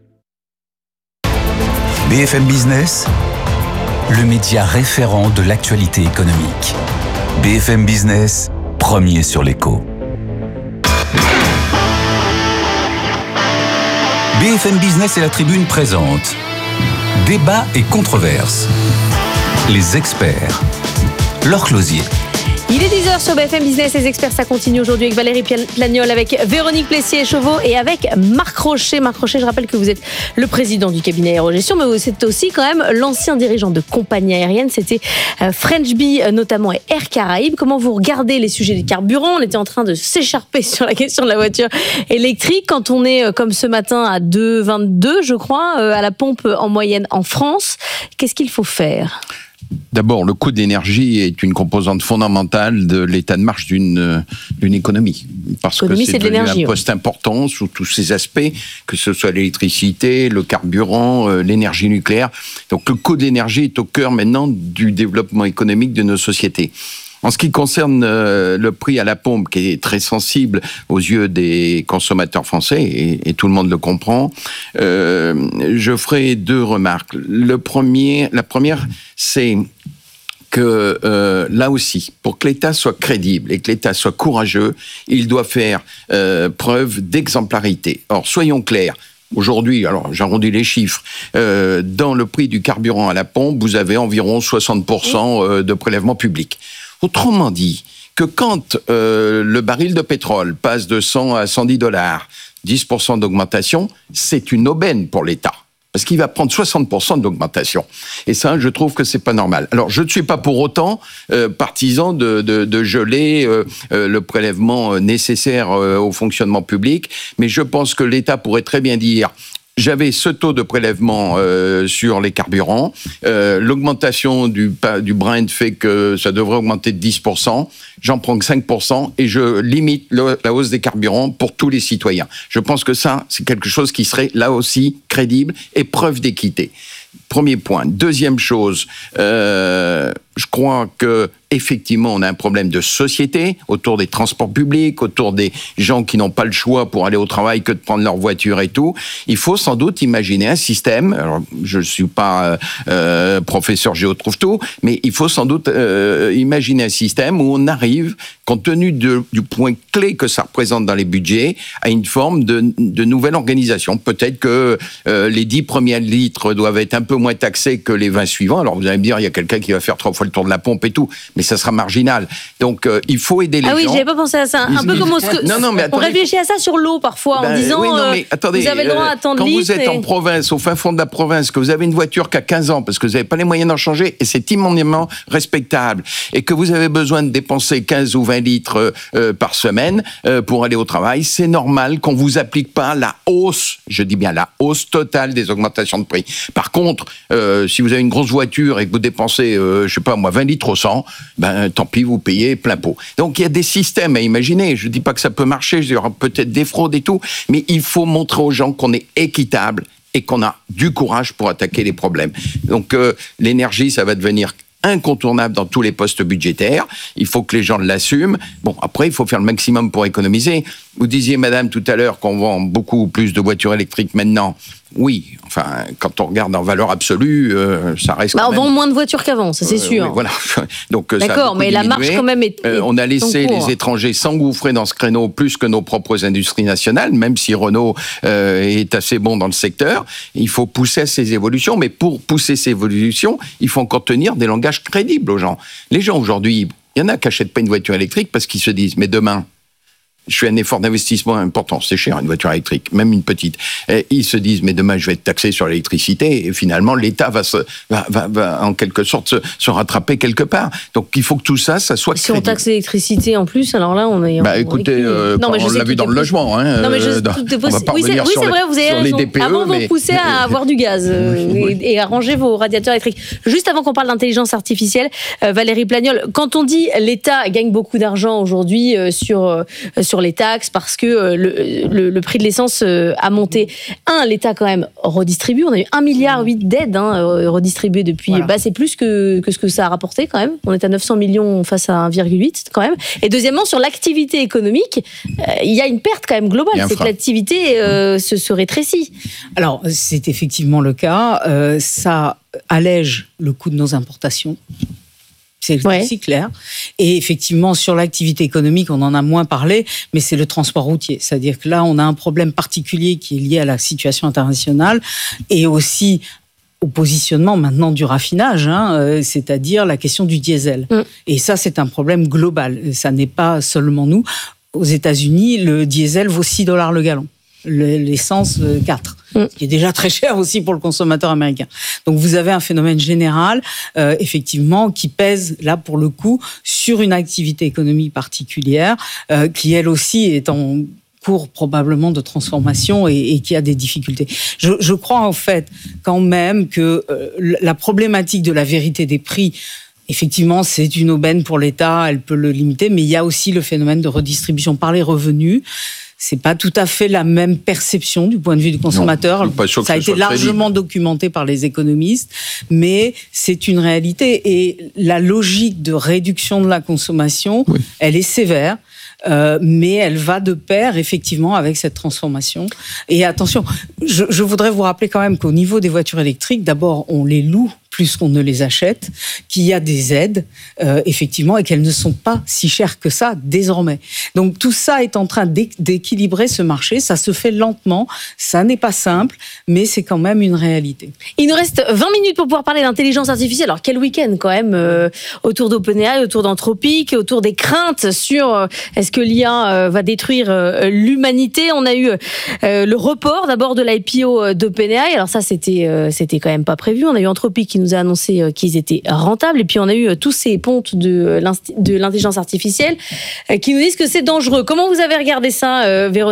BFM Business, le média référent de l'actualité économique. BFM Business, premier sur l'écho. BFM Business et la Tribune présentent Débat et controverses. Les experts. Laure Closier. Il est 10h sur BFM Business, les experts, ça continue aujourd'hui avec Valérie Plagnol, avec Véronique Plessier-Chauveau et avec Marc Rochet. Marc Rochet, je rappelle que vous êtes le président du cabinet Aérogestion, mais vous êtes aussi quand même l'ancien dirigeant de compagnie aérienne. C'était French Bee notamment et Air Caraïbes. Comment vous regardez les sujets des carburants ? On était en train de s'écharper sur la question de la voiture électrique. Quand on est comme ce matin à 2,22, je crois, à la pompe en moyenne en France, qu'est-ce qu'il faut faire ? D'abord, le coût de l'énergie est une composante fondamentale de l'état de marche d'une économie. Parce que c'est devenu un poste important sous tous ses aspects, que ce soit l'électricité, le carburant, l'énergie nucléaire. Donc le coût de l'énergie est au cœur maintenant du développement économique de nos sociétés. En ce qui concerne le prix à la pompe, qui est très sensible aux yeux des consommateurs français, et tout le monde le comprend, je ferai deux remarques. La première, c'est que là aussi, pour que l'État soit crédible et que l'État soit courageux, il doit faire preuve d'exemplarité. Or, soyons clairs. Aujourd'hui, alors j'arrondis les chiffres, dans le prix du carburant à la pompe, vous avez environ 60% de prélèvement public. Autrement dit, que quand le baril de pétrole passe de 100 à 110 $, 10% d'augmentation, c'est une aubaine pour l'État. Parce qu'il va prendre 60% d'augmentation. Et ça, je trouve que c'est pas normal. Alors, je ne suis pas pour autant partisan de geler le prélèvement nécessaire au fonctionnement public, mais je pense que l'État pourrait très bien dire: j'avais ce taux de prélèvement sur les carburants. L'augmentation du Brent fait que ça devrait augmenter de 10%. J'en prends que 5% et je limite la hausse des carburants pour tous les citoyens. Je pense que ça, c'est quelque chose qui serait là aussi crédible et preuve d'équité. Premier point. Deuxième chose, je crois que effectivement, on a un problème de société autour des transports publics, autour des gens qui n'ont pas le choix pour aller au travail que de prendre leur voiture et tout. Il faut sans doute imaginer un système. Alors, je ne suis pas professeur Géo trouve-tout, mais il faut sans doute imaginer un système où on arrive, compte tenu du point clé que ça représente dans les budgets, à une forme de nouvelle organisation. Peut-être que les 10 premiers litres doivent être un peu moins taxés que les 20 suivants. Alors vous allez me dire, il y a quelqu'un qui va faire 3 fois le tour de la pompe et tout, mais ça sera marginal. Donc il faut aider les gens. Ah oui, j'avais pas pensé à ça. Un peu comme on réfléchit à ça sur l'eau parfois, en disant oui, non, mais attendez, vous avez le droit à tant de quand litres. Vous êtes en province, au fin fond de la province, que vous avez une voiture qui a 15 ans parce que vous n'avez pas les moyens d'en changer, et c'est immensément respectable, et que vous avez besoin de dépenser 15 ou 20 litres par semaine pour aller au travail, c'est normal qu'on vous applique pas la hausse, je dis bien la hausse totale des augmentations de prix. Par contre, si vous avez une grosse voiture et que vous dépensez, je sais pas moi, 20 litres au 100, ben tant pis, vous payez plein pot. Donc il y a des systèmes à imaginer. Je dis pas que ça peut marcher, il y aura peut-être des fraudes et tout, mais il faut montrer aux gens qu'on est équitable et qu'on a du courage pour attaquer les problèmes. Donc l'énergie, ça va devenir incontournable dans tous les postes budgétaires. Il faut que les gens l'assument. Bon, après, il faut faire le maximum pour économiser. Vous disiez, madame, tout à l'heure qu'on vend beaucoup plus de voitures électriques maintenant. Oui, enfin, quand on regarde en valeur absolue, ça reste quand même... On vend moins de voitures qu'avant, ça c'est sûr. Oui, voilà. Donc, d'accord, mais la marche quand même est on a laissé les étrangers s'engouffrer dans ce créneau plus que nos propres industries nationales, même si Renault est assez bon dans le secteur. Il faut pousser à ces évolutions, mais pour pousser ces évolutions, il faut encore tenir des langages crédibles aux gens. Les gens aujourd'hui, il y en a qui n'achètent pas une voiture électrique parce qu'ils se disent, mais demain, je fais un effort d'investissement important, c'est cher une voiture électrique, même une petite. Et ils se disent, mais demain je vais être taxé sur l'électricité, et finalement l'État va en quelque sorte se rattraper quelque part. Donc il faut que tout ça soit crédible. Si on taxe l'électricité en plus, alors là on est... écoutez, on l'a vu dans le logement. Non mais tout est possible. Oui, c'est vrai, vous avez raison. DPE, avant vous poussez à avoir du gaz et à ranger vos radiateurs électriques. Juste avant qu'on parle d'intelligence artificielle, Valérie Plagnol, quand on dit l'État gagne beaucoup d'argent aujourd'hui sur les taxes parce que le prix de l'essence a monté. L'État quand même redistribue. On a eu 1,8 milliard d'aides redistribuées depuis. Voilà. C'est plus que ce que ça a rapporté quand même. On est à 900 millions face à 1,8 quand même. Et deuxièmement, sur l'activité économique, il y a une perte quand même globale. C'est que l'activité se rétrécit. Alors, c'est effectivement le cas. Ça allège le coût de nos importations. C'est aussi clair. Et effectivement, sur l'activité économique, on en a moins parlé, mais c'est le transport routier. C'est-à-dire que là, on a un problème particulier qui est lié à la situation internationale et aussi au positionnement maintenant du raffinage, c'est-à-dire la question du diesel. Et ça, c'est un problème global. Ça n'est pas seulement nous. Aux États-Unis, le diesel vaut $6 le gallon. L'essence 4, ce qui est déjà très cher aussi pour le consommateur américain. Donc vous avez un phénomène général, effectivement, qui pèse là pour le coup sur une activité économique particulière, qui elle aussi est en cours probablement de transformation et qui a des difficultés. Je crois en fait quand même que la problématique de la vérité des prix, effectivement, c'est une aubaine pour l'État, elle peut le limiter, mais il y a aussi le phénomène de redistribution par les revenus. C'est pas tout à fait la même perception du point de vue du consommateur. Ça a été largement documenté par les économistes, mais c'est une réalité. Et la logique de réduction de la consommation, elle est sévère. Mais elle va de pair effectivement avec cette transformation. Et attention, je voudrais vous rappeler quand même qu'au niveau des voitures électriques, d'abord on les loue plus qu'on ne les achète, qu'il y a des aides, effectivement, et qu'elles ne sont pas si chères que ça, désormais. Donc tout ça est en train d'équilibrer ce marché, ça se fait lentement, ça n'est pas simple, mais c'est quand même une réalité. Il nous reste 20 minutes pour pouvoir parler d'intelligence artificielle. Alors quel week-end quand même, autour d'OpenAI, autour d'Anthropic, autour des craintes sur est-ce que l'IA va détruire l'humanité. On a eu le report d'abord de l'IPO d'OpenAI, alors ça c'était quand même pas prévu. On a eu Anthropic qui nous a annoncé qu'ils étaient rentables. Et puis, on a eu tous ces pontes de l'intelligence artificielle qui nous disent que c'est dangereux. Comment vous avez regardé ça, Véronique ?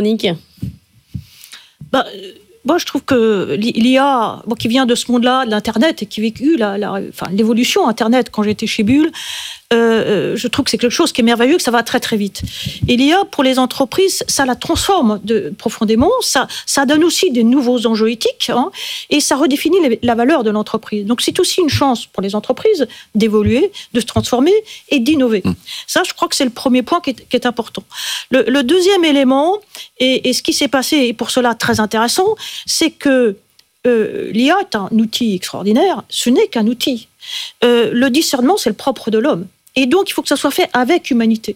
Moi, je trouve que l'IA, qui vient de ce monde-là, de l'Internet, et qui a vécu l'évolution Internet quand j'étais chez Bull, je trouve que c'est quelque chose qui est merveilleux, que ça va très très vite. Et l'IA, pour les entreprises, ça la transforme profondément, ça donne aussi des nouveaux enjeux éthiques, et ça redéfinit la valeur de l'entreprise. Donc c'est aussi une chance pour les entreprises d'évoluer, de se transformer et d'innover. Ça, je crois que c'est le premier point qui est important. Le deuxième élément, et ce qui s'est passé, et pour cela très intéressant, c'est que l'IA est un outil extraordinaire, ce n'est qu'un outil. Le discernement, c'est le propre de l'homme. Et donc, il faut que ça soit fait avec humanité.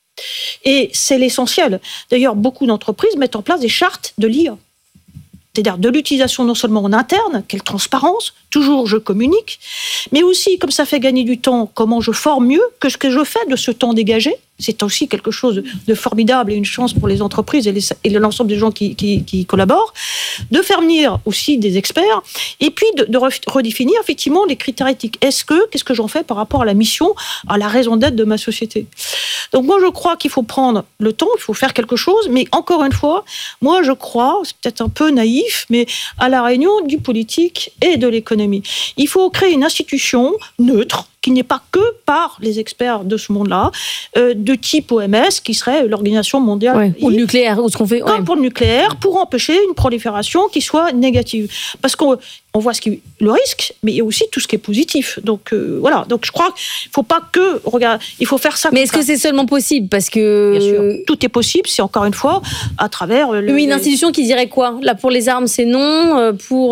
Et c'est l'essentiel. D'ailleurs, beaucoup d'entreprises mettent en place des chartes de l'IA. C'est-à-dire de l'utilisation non seulement en interne, quelle transparence, toujours je communique, mais aussi, comme ça fait gagner du temps, comment je forme mieux, que ce que je fais de ce temps dégagé. C'est aussi quelque chose de formidable et une chance pour les entreprises et l'ensemble des gens qui collaborent, de faire venir aussi des experts, et puis de redéfinir effectivement les critères éthiques. Qu'est-ce que j'en fais par rapport à la mission, à la raison d'être de ma société? Donc moi je crois qu'il faut prendre le temps, il faut faire quelque chose, mais encore une fois, moi je crois, c'est peut-être un peu naïf, mais à la réunion du politique et de l'économie. Il faut créer une institution neutre, qui n'est pas que par les experts de ce monde-là, de type OMS, qui serait l'Organisation mondiale. Ou le nucléaire, ou ce qu'on fait. Comme pour le nucléaire, pour empêcher une prolifération qui soit négative. Parce qu'on voit le risque, mais il y a aussi tout ce qui est positif. Donc voilà. Donc je crois qu'il ne faut pas que regarde, il faut faire ça. Mais est-ce que c'est seulement possible? Parce que bien sûr, tout est possible. C'est encore une fois à travers. Une institution qui dirait quoi? Là, pour les armes, c'est non.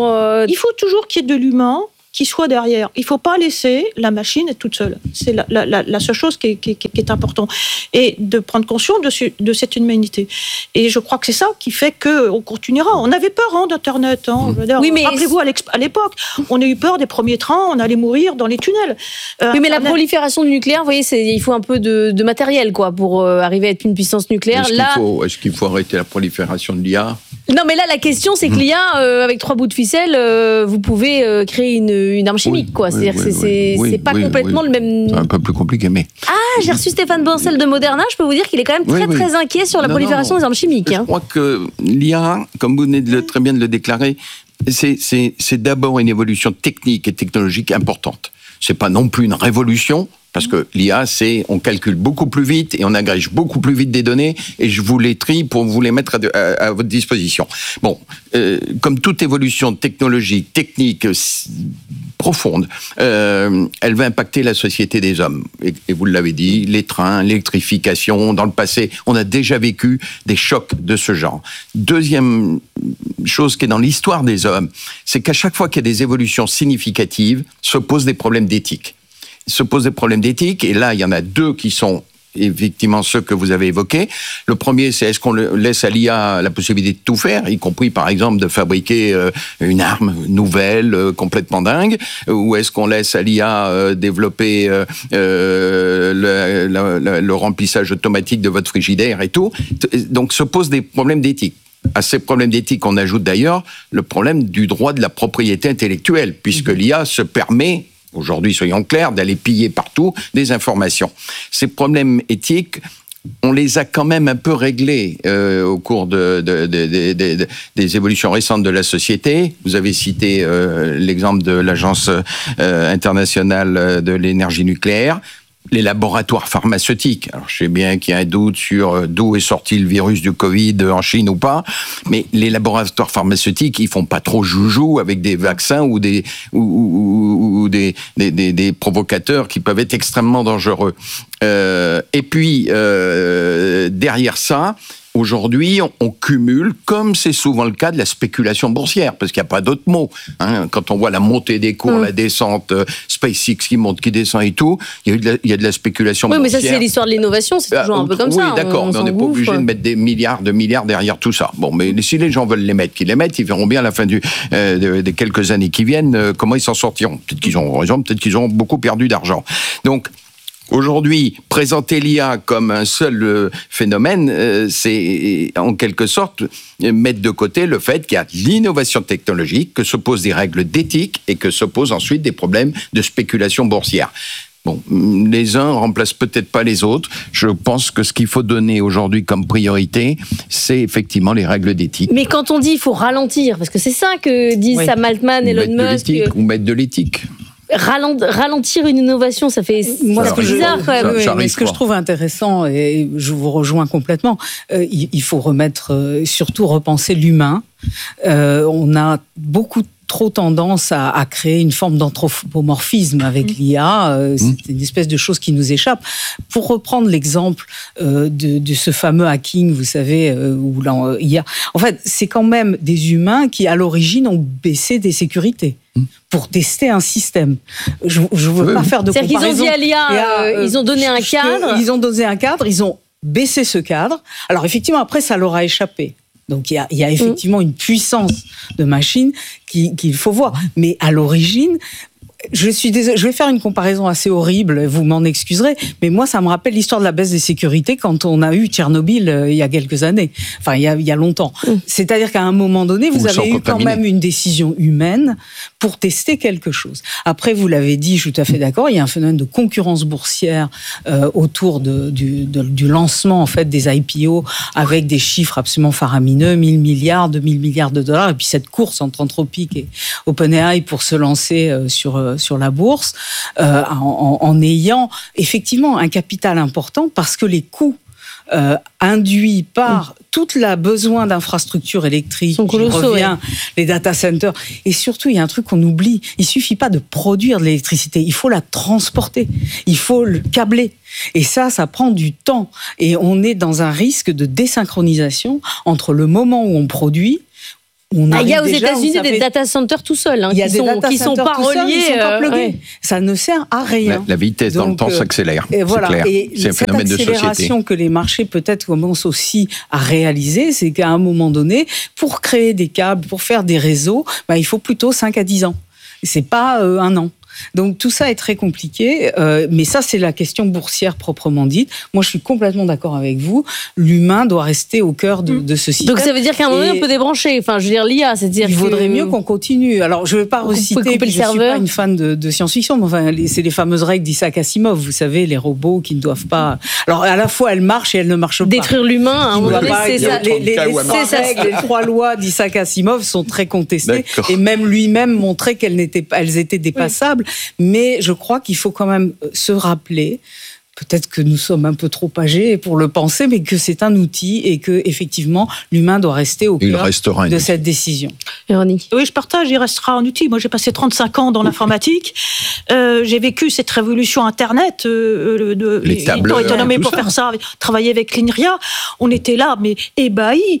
Il faut toujours qu'il y ait de l'humain qui soit derrière. Il ne faut pas laisser la machine être toute seule. C'est la seule chose qui est importante. Et de prendre conscience de cette humanité. Et je crois que c'est ça qui fait qu'on continuera. On avait peur d'Internet. Oui, mais rappelez-vous, à l'époque, on a eu peur des premiers trains, on allait mourir dans les tunnels. Oui, mais la prolifération du nucléaire, vous voyez, il faut un peu de matériel pour arriver à être une puissance nucléaire. Est-ce qu'il faut arrêter la prolifération de l'IA? Non, mais là, la question, c'est que l'IA, avec 3 bouts de ficelle, vous pouvez créer une arme chimique, quoi. C'est-à-dire que c'est pas complètement le même. C'est un peu plus compliqué, mais. Ah, j'ai reçu Stéphane Bancel de Moderna. Je peux vous dire qu'il est quand même très inquiet sur la prolifération des armes chimiques. Je crois que l'IA, comme vous venez très bien de le déclarer, c'est d'abord une évolution technique et technologique importante. C'est pas non plus une révolution. Parce que l'IA, on calcule beaucoup plus vite et on agrège beaucoup plus vite des données et je vous les trie pour vous les mettre à votre disposition. Bon, comme toute évolution technologique, technique, profonde, elle va impacter la société des hommes. Et vous l'avez dit, les trains, l'électrification, dans le passé, on a déjà vécu des chocs de ce genre. Deuxième chose qui est dans l'histoire des hommes, c'est qu'à chaque fois qu'il y a des évolutions significatives, se posent des problèmes d'éthique. Et là, il y en a 2 qui sont effectivement ceux que vous avez évoqués. Le premier, c'est est-ce qu'on laisse à l'IA la possibilité de tout faire, y compris par exemple de fabriquer une arme nouvelle, complètement dingue, ou est-ce qu'on laisse à l'IA développer le remplissage automatique de votre frigidaire et tout. Donc se posent des problèmes d'éthique. À ces problèmes d'éthique, on ajoute d'ailleurs le problème du droit de la propriété intellectuelle, puisque l'IA se permet, aujourd'hui, soyons clairs, d'aller piller partout des informations. Ces problèmes éthiques, on les a quand même un peu réglés au cours des évolutions récentes de la société. Vous avez cité l'exemple de l'Agence internationale de l'énergie nucléaire. Les laboratoires pharmaceutiques. Alors, je sais bien qu'il y a un doute sur d'où est sorti le virus du Covid en Chine ou pas, mais les laboratoires pharmaceutiques, ils font pas trop joujou avec des vaccins ou des provocateurs qui peuvent être extrêmement dangereux. Et puis, derrière ça, aujourd'hui, on cumule, comme c'est souvent le cas, de la spéculation boursière, parce qu'il n'y a pas d'autre mot. Quand on voit la montée des cours, la descente, SpaceX qui monte, qui descend et tout, il y a de la spéculation boursière. Oui, mais ça, c'est l'histoire de l'innovation, c'est toujours un peu comme ça. Oui, d'accord, mais on n'est pas obligé de mettre des milliards derrière tout ça. Bon, mais si les gens veulent les mettre, qu'ils les mettent, ils verront bien à la fin des quelques années qui viennent comment ils s'en sortiront. Peut-être qu'ils auront raison, peut-être qu'ils auront beaucoup perdu d'argent. Donc, aujourd'hui, présenter l'IA comme un seul phénomène, c'est en quelque sorte mettre de côté le fait qu'il y a l'innovation technologique, que se posent des règles d'éthique et que se posent ensuite des problèmes de spéculation boursière. Bon, les uns remplacent peut-être pas les autres. Je pense que ce qu'il faut donner aujourd'hui comme priorité, c'est effectivement les règles d'éthique. Mais quand on dit il faut ralentir, parce que c'est ça que disent Sam Altman, Elon Musk... Ou mettre de l'éthique. ralentir une innovation, ça fait bizarre quand même. Mais ce que je trouve intéressant, et je vous rejoins complètement, il faut surtout repenser l'humain. On a beaucoup trop tendance à créer une forme d'anthropomorphisme avec l'IA. C'est une espèce de chose qui nous échappe. Pour reprendre l'exemple de ce fameux hacking, vous savez, où l'IA... En fait, c'est quand même des humains qui, à l'origine, ont baissé des sécurités pour tester un système. Je ne veux pas faire de comparaison. C'est-à-dire qu'ils ont dit à l'IA, ils ont donné un cadre. Ils ont donné un cadre, ils ont baissé ce cadre. Alors, effectivement, après, ça leur a échappé. Donc, il y a effectivement une puissance de machine qu'il faut voir. Mais à l'origine, je suis désolée, je vais faire une comparaison assez horrible, vous m'en excuserez, mais moi, ça me rappelle l'histoire de la baisse des sécurités quand on a eu Tchernobyl il y a quelques années. Enfin, il y a longtemps. C'est-à-dire qu'à un moment donné, vous avez eu quand même une décision humaine pour tester quelque chose. Après, vous l'avez dit, je suis tout à fait d'accord, il y a un phénomène de concurrence boursière autour du lancement en fait des IPO avec des chiffres absolument faramineux, 1000 milliards, 2000 milliards de dollars, et puis cette course entre Anthropic et OpenAI pour se lancer sur la bourse, en ayant effectivement un capital important parce que les coûts induits par tout le besoin d'infrastructures électriques, les data centers. Et surtout, il y a un truc qu'on oublie. Il suffit pas de produire de l'électricité. Il faut la transporter. Il faut le câbler. Et ça prend du temps. Et on est dans un risque de désynchronisation entre le moment où on produit. Il y a aux États-Unis des data centers tout seuls, qui sont pas reliés. Ça ne sert à rien. La vitesse dans le temps s'accélère. Et voilà. C'est clair. Et c'est un phénomène de société. Cette accélération que les marchés peut-être commencent aussi à réaliser, c'est qu'à un moment donné, pour créer des câbles, pour faire des réseaux, il faut plutôt 5 à 10 ans. C'est pas un an. Donc tout ça est très compliqué, mais ça c'est la question boursière proprement dite. Moi je suis complètement d'accord avec vous, l'humain doit rester au cœur de ce système. Donc ça veut dire qu'à un moment donné on peut débrancher, enfin je veux dire l'IA, c'est-à-dire il vaudrait mieux qu'on continue. Alors je ne vais pas reciter, je ne suis pas une fan de science-fiction, mais enfin, c'est les fameuses règles d'Isaac Asimov, vous savez, les robots qui ne doivent pas... Alors à la fois elles marchent et elles ne marchent pas. Détruire l'humain, à un moment donné, c'est ça. Les 3 lois d'Isaac Asimov sont très contestées, et même lui-même montrait qu'elles étaient dépassables. Mais je crois qu'il faut quand même se rappeler, peut-être que nous sommes un peu trop âgés pour le penser, mais que c'est un outil et que effectivement l'humain doit rester au cœur de cette décision. Véronique. Oui, je partage, il restera un outil. Moi, j'ai passé 35 ans dans l'informatique. J'ai vécu cette révolution Internet, les tableurs, été nommé pour faire ça, travailler avec l'INRIA. On était là, mais ébahis.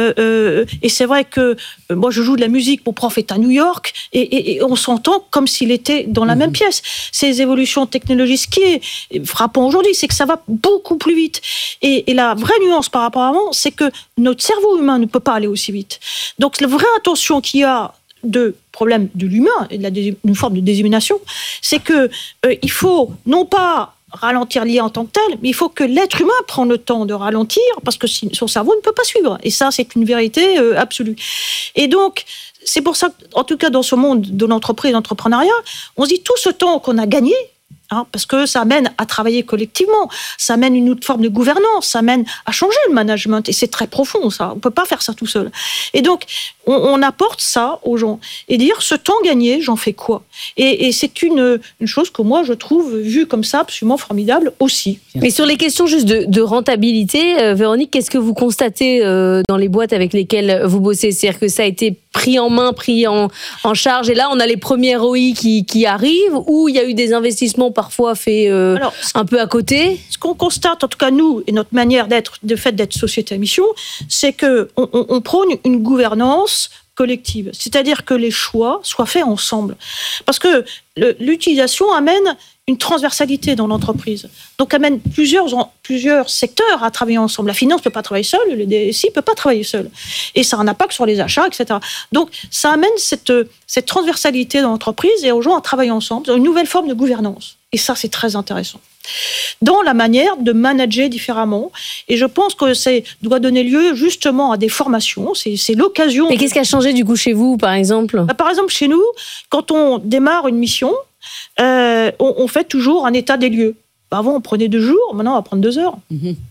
Et c'est vrai que moi, je joue de la musique, mon prof est à New York, et on s'entend comme s'il était dans la même pièce. Ces évolutions technologiques, ce qui est frappant aujourd'hui, c'est que ça va beaucoup plus vite. Et la vraie nuance par rapport à avant, c'est que notre cerveau humain ne peut pas aller aussi vite. Donc la vraie intention qu'il y a de problème de l'humain et d'une forme de déshumanisation, c'est que il faut non pas ralentir l'IA en tant que tel, mais il faut que l'être humain prenne le temps de ralentir parce que son cerveau ne peut pas suivre. Et ça, c'est une vérité absolue. Et donc, c'est pour ça qu'en tout cas, dans ce monde de l'entreprise, de l'entrepreneuriat, on se dit tout ce temps qu'on a gagné, parce que ça amène à travailler collectivement, ça amène une autre forme de gouvernance, ça amène à changer le management, et c'est très profond ça, on ne peut pas faire ça tout seul. Et donc, on apporte ça aux gens, et dire, ce temps gagné, j'en fais quoi ? Et c'est une chose que moi, je trouve, vue comme ça, absolument formidable aussi. Mais sur les questions juste de rentabilité, Véronique, qu'est-ce que vous constatez dans les boîtes avec lesquelles vous bossez ? C'est-à-dire que ça a été pris en main, pris en charge, et là, on a les premiers ROI qui arrivent, ou il y a eu des investissements parfois faits un peu à côté ? Ce qu'on constate, en tout cas nous, et notre manière de fait d'être société à mission, c'est qu'on prône une gouvernance collective. C'est-à-dire que les choix soient faits ensemble. Parce que l'utilisation amène une transversalité dans l'entreprise. Donc, amène plusieurs secteurs à travailler ensemble. La finance ne peut pas travailler seule, le DSI ne peut pas travailler seul. Et ça a un impact sur les achats, etc. Donc, ça amène cette transversalité dans l'entreprise et aux gens à travailler ensemble dans une nouvelle forme de gouvernance. Et ça, c'est très intéressant. Dans la manière de manager différemment. Et je pense que ça doit donner lieu justement à des formations. C'est l'occasion. Et qu'est-ce qui a changé du coup chez vous, par exemple ? Par exemple, chez nous, quand on démarre une mission, on fait toujours un état des lieux. Avant, on prenait 2 jours, maintenant, on va prendre 2 heures.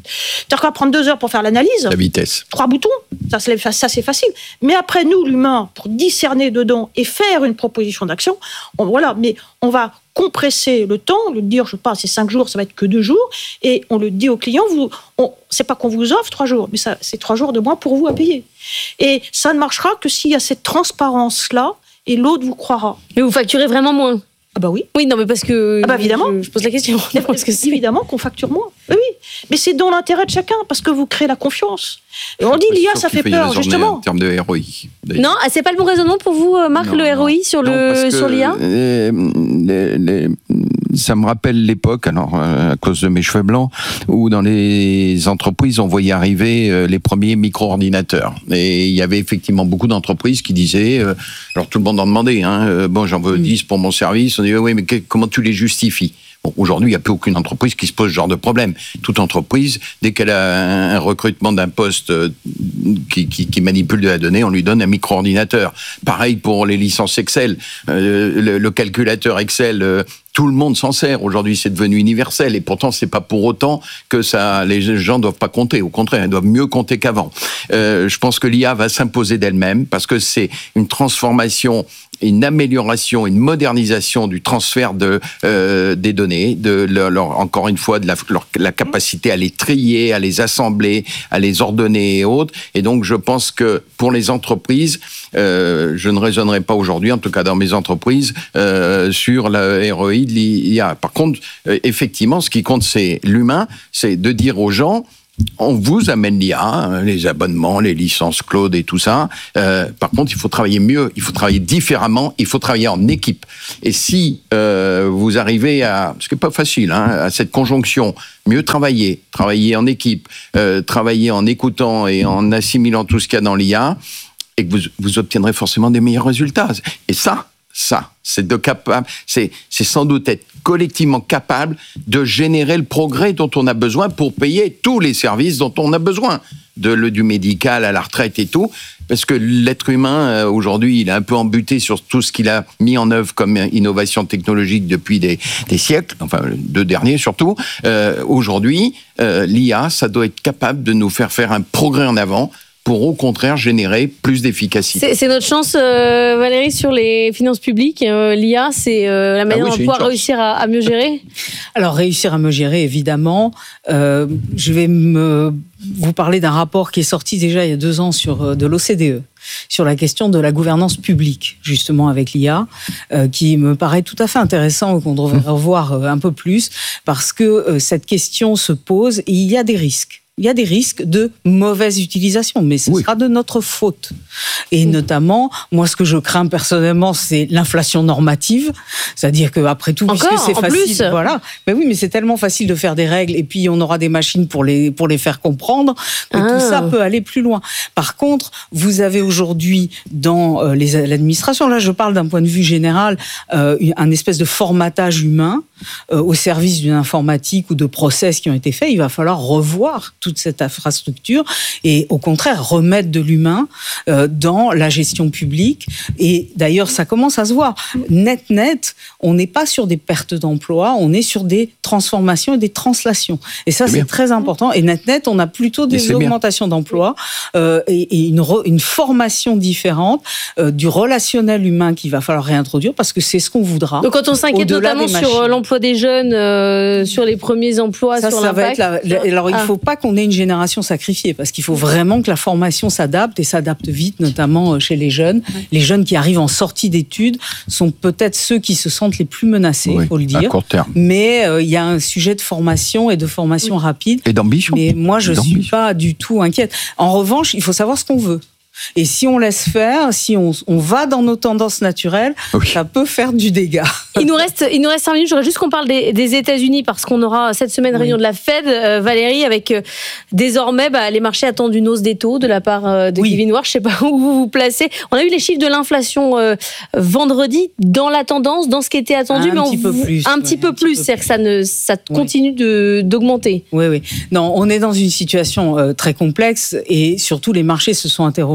T'as qu'à prendre 2 heures pour faire l'analyse. La vitesse. 3 boutons, ça c'est facile. Mais après, nous, l'humain, pour discerner dedans et faire une proposition d'action, mais on va compresser le temps, le dire, je sais pas, c'est 5 jours, ça va être que 2 jours, et on le dit au client, c'est pas qu'on vous offre 3 jours, mais ça, c'est 3 jours de moins pour vous à payer. Et ça ne marchera que s'il y a cette transparence-là, et l'autre vous croira. Mais vous facturez vraiment moins? Ah bah oui. Oui, non, mais parce que... Ah bah évidemment. Je pose la question. Parce que c'est évidemment qu'on facture moins. Oui. Mais c'est dans l'intérêt de chacun, parce que vous créez la confiance. Et on dit l'IA, ça fait peur, justement. En termes de ROI. Non, c'est pas le bon raisonnement pour vous, Marc, le ROI sur l'IA? Ça me rappelle l'époque, à cause de mes cheveux blancs, où dans les entreprises, on voyait arriver les premiers micro-ordinateurs. Et il y avait effectivement beaucoup d'entreprises qui disaient, alors tout le monde en demandait, j'en veux 10 pour mon service. On dit, oui, mais comment tu les justifies? Bon, aujourd'hui, il n'y a plus aucune entreprise qui se pose ce genre de problème. Toute entreprise, dès qu'elle a un recrutement d'un poste qui manipule de la donnée, on lui donne un micro-ordinateur. Pareil pour les licences Excel. Le calculateur Excel... Tout le monde s'en sert. Aujourd'hui, c'est devenu universel. Et pourtant, c'est pas pour autant que les gens doivent pas compter. Au contraire, ils doivent mieux compter qu'avant. Je pense que l'IA va s'imposer d'elle-même parce que c'est une transformation, une amélioration, une modernisation du transfert des données, encore une fois, de la capacité à les trier, à les assembler, à les ordonner et autres. Et donc, je pense que pour les entreprises, je ne raisonnerai pas aujourd'hui, en tout cas dans mes entreprises, sur la ROI de l'IA. Par contre, effectivement, ce qui compte, c'est l'humain, c'est de dire aux gens, on vous amène l'IA, les abonnements, les licences cloud et tout ça. Par contre, il faut travailler mieux, il faut travailler différemment, il faut travailler en équipe. Et si vous arrivez ce qui n'est pas facile, à cette conjonction, mieux travailler en équipe, travailler en écoutant et en assimilant tout ce qu'il y a dans l'IA, et que vous obtiendrez forcément des meilleurs résultats. Et ça, c'est sans doute être collectivement capable de générer le progrès dont on a besoin pour payer tous les services dont on a besoin, du médical à la retraite et tout, parce que l'être humain, aujourd'hui, il est un peu embuté sur tout ce qu'il a mis en œuvre comme innovation technologique depuis des siècles, enfin, 2 derniers surtout. Aujourd'hui, l'IA, ça doit être capable de nous faire un progrès en avant, pour au contraire générer plus d'efficacité. C'est notre chance, Valérie, sur les finances publiques. L'IA, c'est la manière de pouvoir réussir à mieux gérer. Alors, réussir à mieux gérer, évidemment. Je vais vous parler d'un rapport qui est sorti déjà il y a 2 ans de l'OCDE, sur la question de la gouvernance publique, justement avec l'IA, qui me paraît tout à fait intéressant, qu'on devrait revoir un peu plus, parce que cette question se pose et il y a des risques. Il y a des risques de mauvaise utilisation, mais ce sera de notre faute. Et notamment, moi, ce que je crains personnellement, c'est l'inflation normative. C'est-à-dire qu'après tout, puisque c'est facile, voilà. Mais oui, mais c'est tellement facile de faire des règles, et puis on aura des machines pour les faire comprendre, que tout ça peut aller plus loin. Par contre, vous avez aujourd'hui dans l'administration, là, je parle d'un point de vue général, un espèce de formatage humain au service d'une informatique ou de process qui ont été faits. Il va falloir revoir toute cette infrastructure et au contraire remettre de l'humain dans la gestion publique. Et d'ailleurs, ça commence à se voir. Net, on n'est pas sur des pertes d'emplois, on est sur des transformations et des translations. Et ça, c'est très important. Et net, on a plutôt des augmentations d'emplois et une formation différente du relationnel humain qu'il va falloir réintroduire parce que c'est ce qu'on voudra. Donc quand on s'inquiète notamment sur l'emploi des jeunes, sur les premiers emplois, sur l'impact... Alors, il ne faut pas qu'on ait une génération sacrifiée parce qu'il faut vraiment que la formation s'adapte et s'adapte vite, notamment chez les jeunes. Les jeunes qui arrivent en sortie d'études sont peut-être ceux qui se sentent les plus menacés, il faut le dire. À court terme. Mais il y a un sujet de formation et de formation rapide. Et d'ambition. Mais moi, je ne suis pas du tout inquiète. En revanche, il faut savoir ce qu'on veut. Et si on laisse faire, si on va dans nos tendances naturelles, ça peut faire du dégât. Il nous reste 5 minutes. J'aurais juste qu'on parle des États-Unis parce qu'on aura cette semaine réunion de la Fed, Valérie, avec désormais les marchés attendent une hausse des taux de la part de Kevin Warsh. Je ne sais pas où vous vous placez. On a eu les chiffres de l'inflation vendredi dans la tendance, dans ce qui était attendu, mais un petit peu plus. C'est-à-dire que ça continue d'augmenter. Oui. Non, on est dans une situation très complexe et surtout les marchés se sont interrogés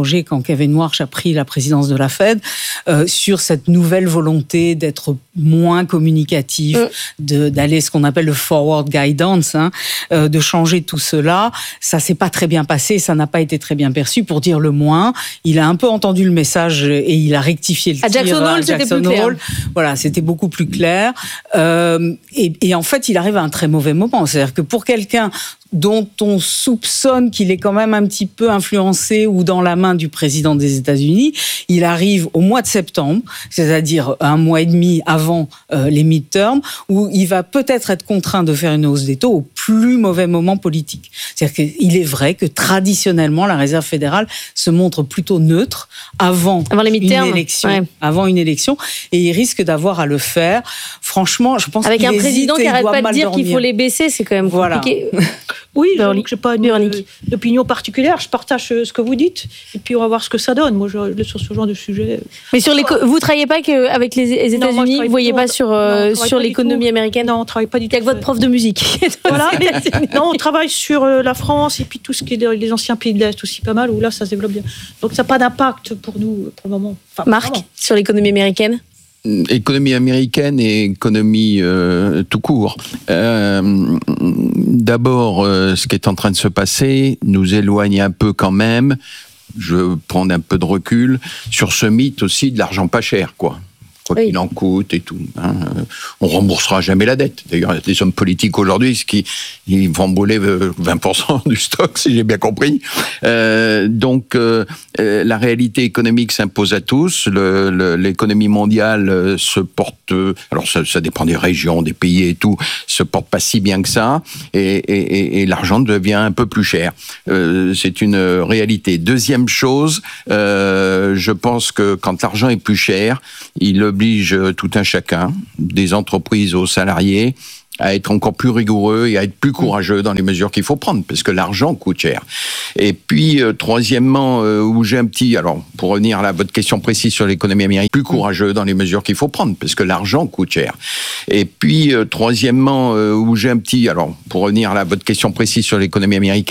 changé quand Kevin Warsh a pris la présidence de la Fed, sur cette nouvelle volonté d'être moins communicatif, d'aller ce qu'on appelle le forward guidance, de changer tout cela. Ça s'est pas très bien passé, ça n'a pas été très bien perçu, pour dire le moins. Il a un peu entendu le message et il a rectifié le tir. Jackson Hole, c'était plus clair. Voilà, c'était beaucoup plus clair. Et en fait, il arrive à un très mauvais moment. C'est-à-dire que pour quelqu'un dont on soupçonne qu'il est quand même un petit peu influencé ou dans la main du président des États-Unis, il arrive au mois de septembre, c'est-à-dire un mois et demi avant les midterms, où il va peut-être être contraint de faire une hausse des taux au plus mauvais moment politique. C'est-à-dire qu'il est vrai que traditionnellement, la Réserve fédérale se montre plutôt neutre avant les midterms, avant une élection, et il risque d'avoir à le faire. Franchement, je pense avec qu'il un président qui n'arrête pas de dire qu'il faut les baisser, c'est quand même compliqué. Oui, je n'ai pas d'opinion particulière, je partage ce que vous dites, et puis on va voir ce que ça donne. Moi, sur ce genre de sujet... Mais vous ne travaillez pas avec les États-Unis, vous ne voyez pas sur l'économie américaine? Non, on ne travaille pas du tout. Avec votre prof de musique. Voilà. Non, on travaille sur la France, et puis tout ce qui est les anciens pays de l'Est aussi pas mal, où là, ça se développe bien. Donc ça n'a pas d'impact pour nous, pour le moment. Marc, sur l'économie américaine? Économie américaine et économie tout court. D'abord, ce qui est en train de se passer nous éloigne un peu quand même, je veux prendre un peu de recul, sur ce mythe aussi de l'argent pas cher, quoi. Quoi qu'il en coûte et tout. On remboursera jamais la dette. D'ailleurs, il y a des hommes politiques aujourd'hui ils vont brûler 20% du stock, si j'ai bien compris. Donc, la réalité économique s'impose à tous. L'économie mondiale se porte... Alors, ça dépend des régions, des pays et tout, se porte pas si bien que ça. Et l'argent devient un peu plus cher. C'est une réalité. Deuxième chose, je pense que quand l'argent est plus cher, il oblige tout un chacun, des entreprises aux salariés, à être encore plus rigoureux et à être plus courageux dans les mesures qu'il faut prendre, parce que l'argent coûte cher. Et puis, troisièmement, où j'ai un petit... Alors, pour revenir à votre question précise sur l'économie américaine, plus courageux dans les mesures qu'il faut prendre, parce que l'argent coûte cher. Et puis, troisièmement, où j'ai un petit... Alors, pour revenir à votre question précise sur l'économie américaine,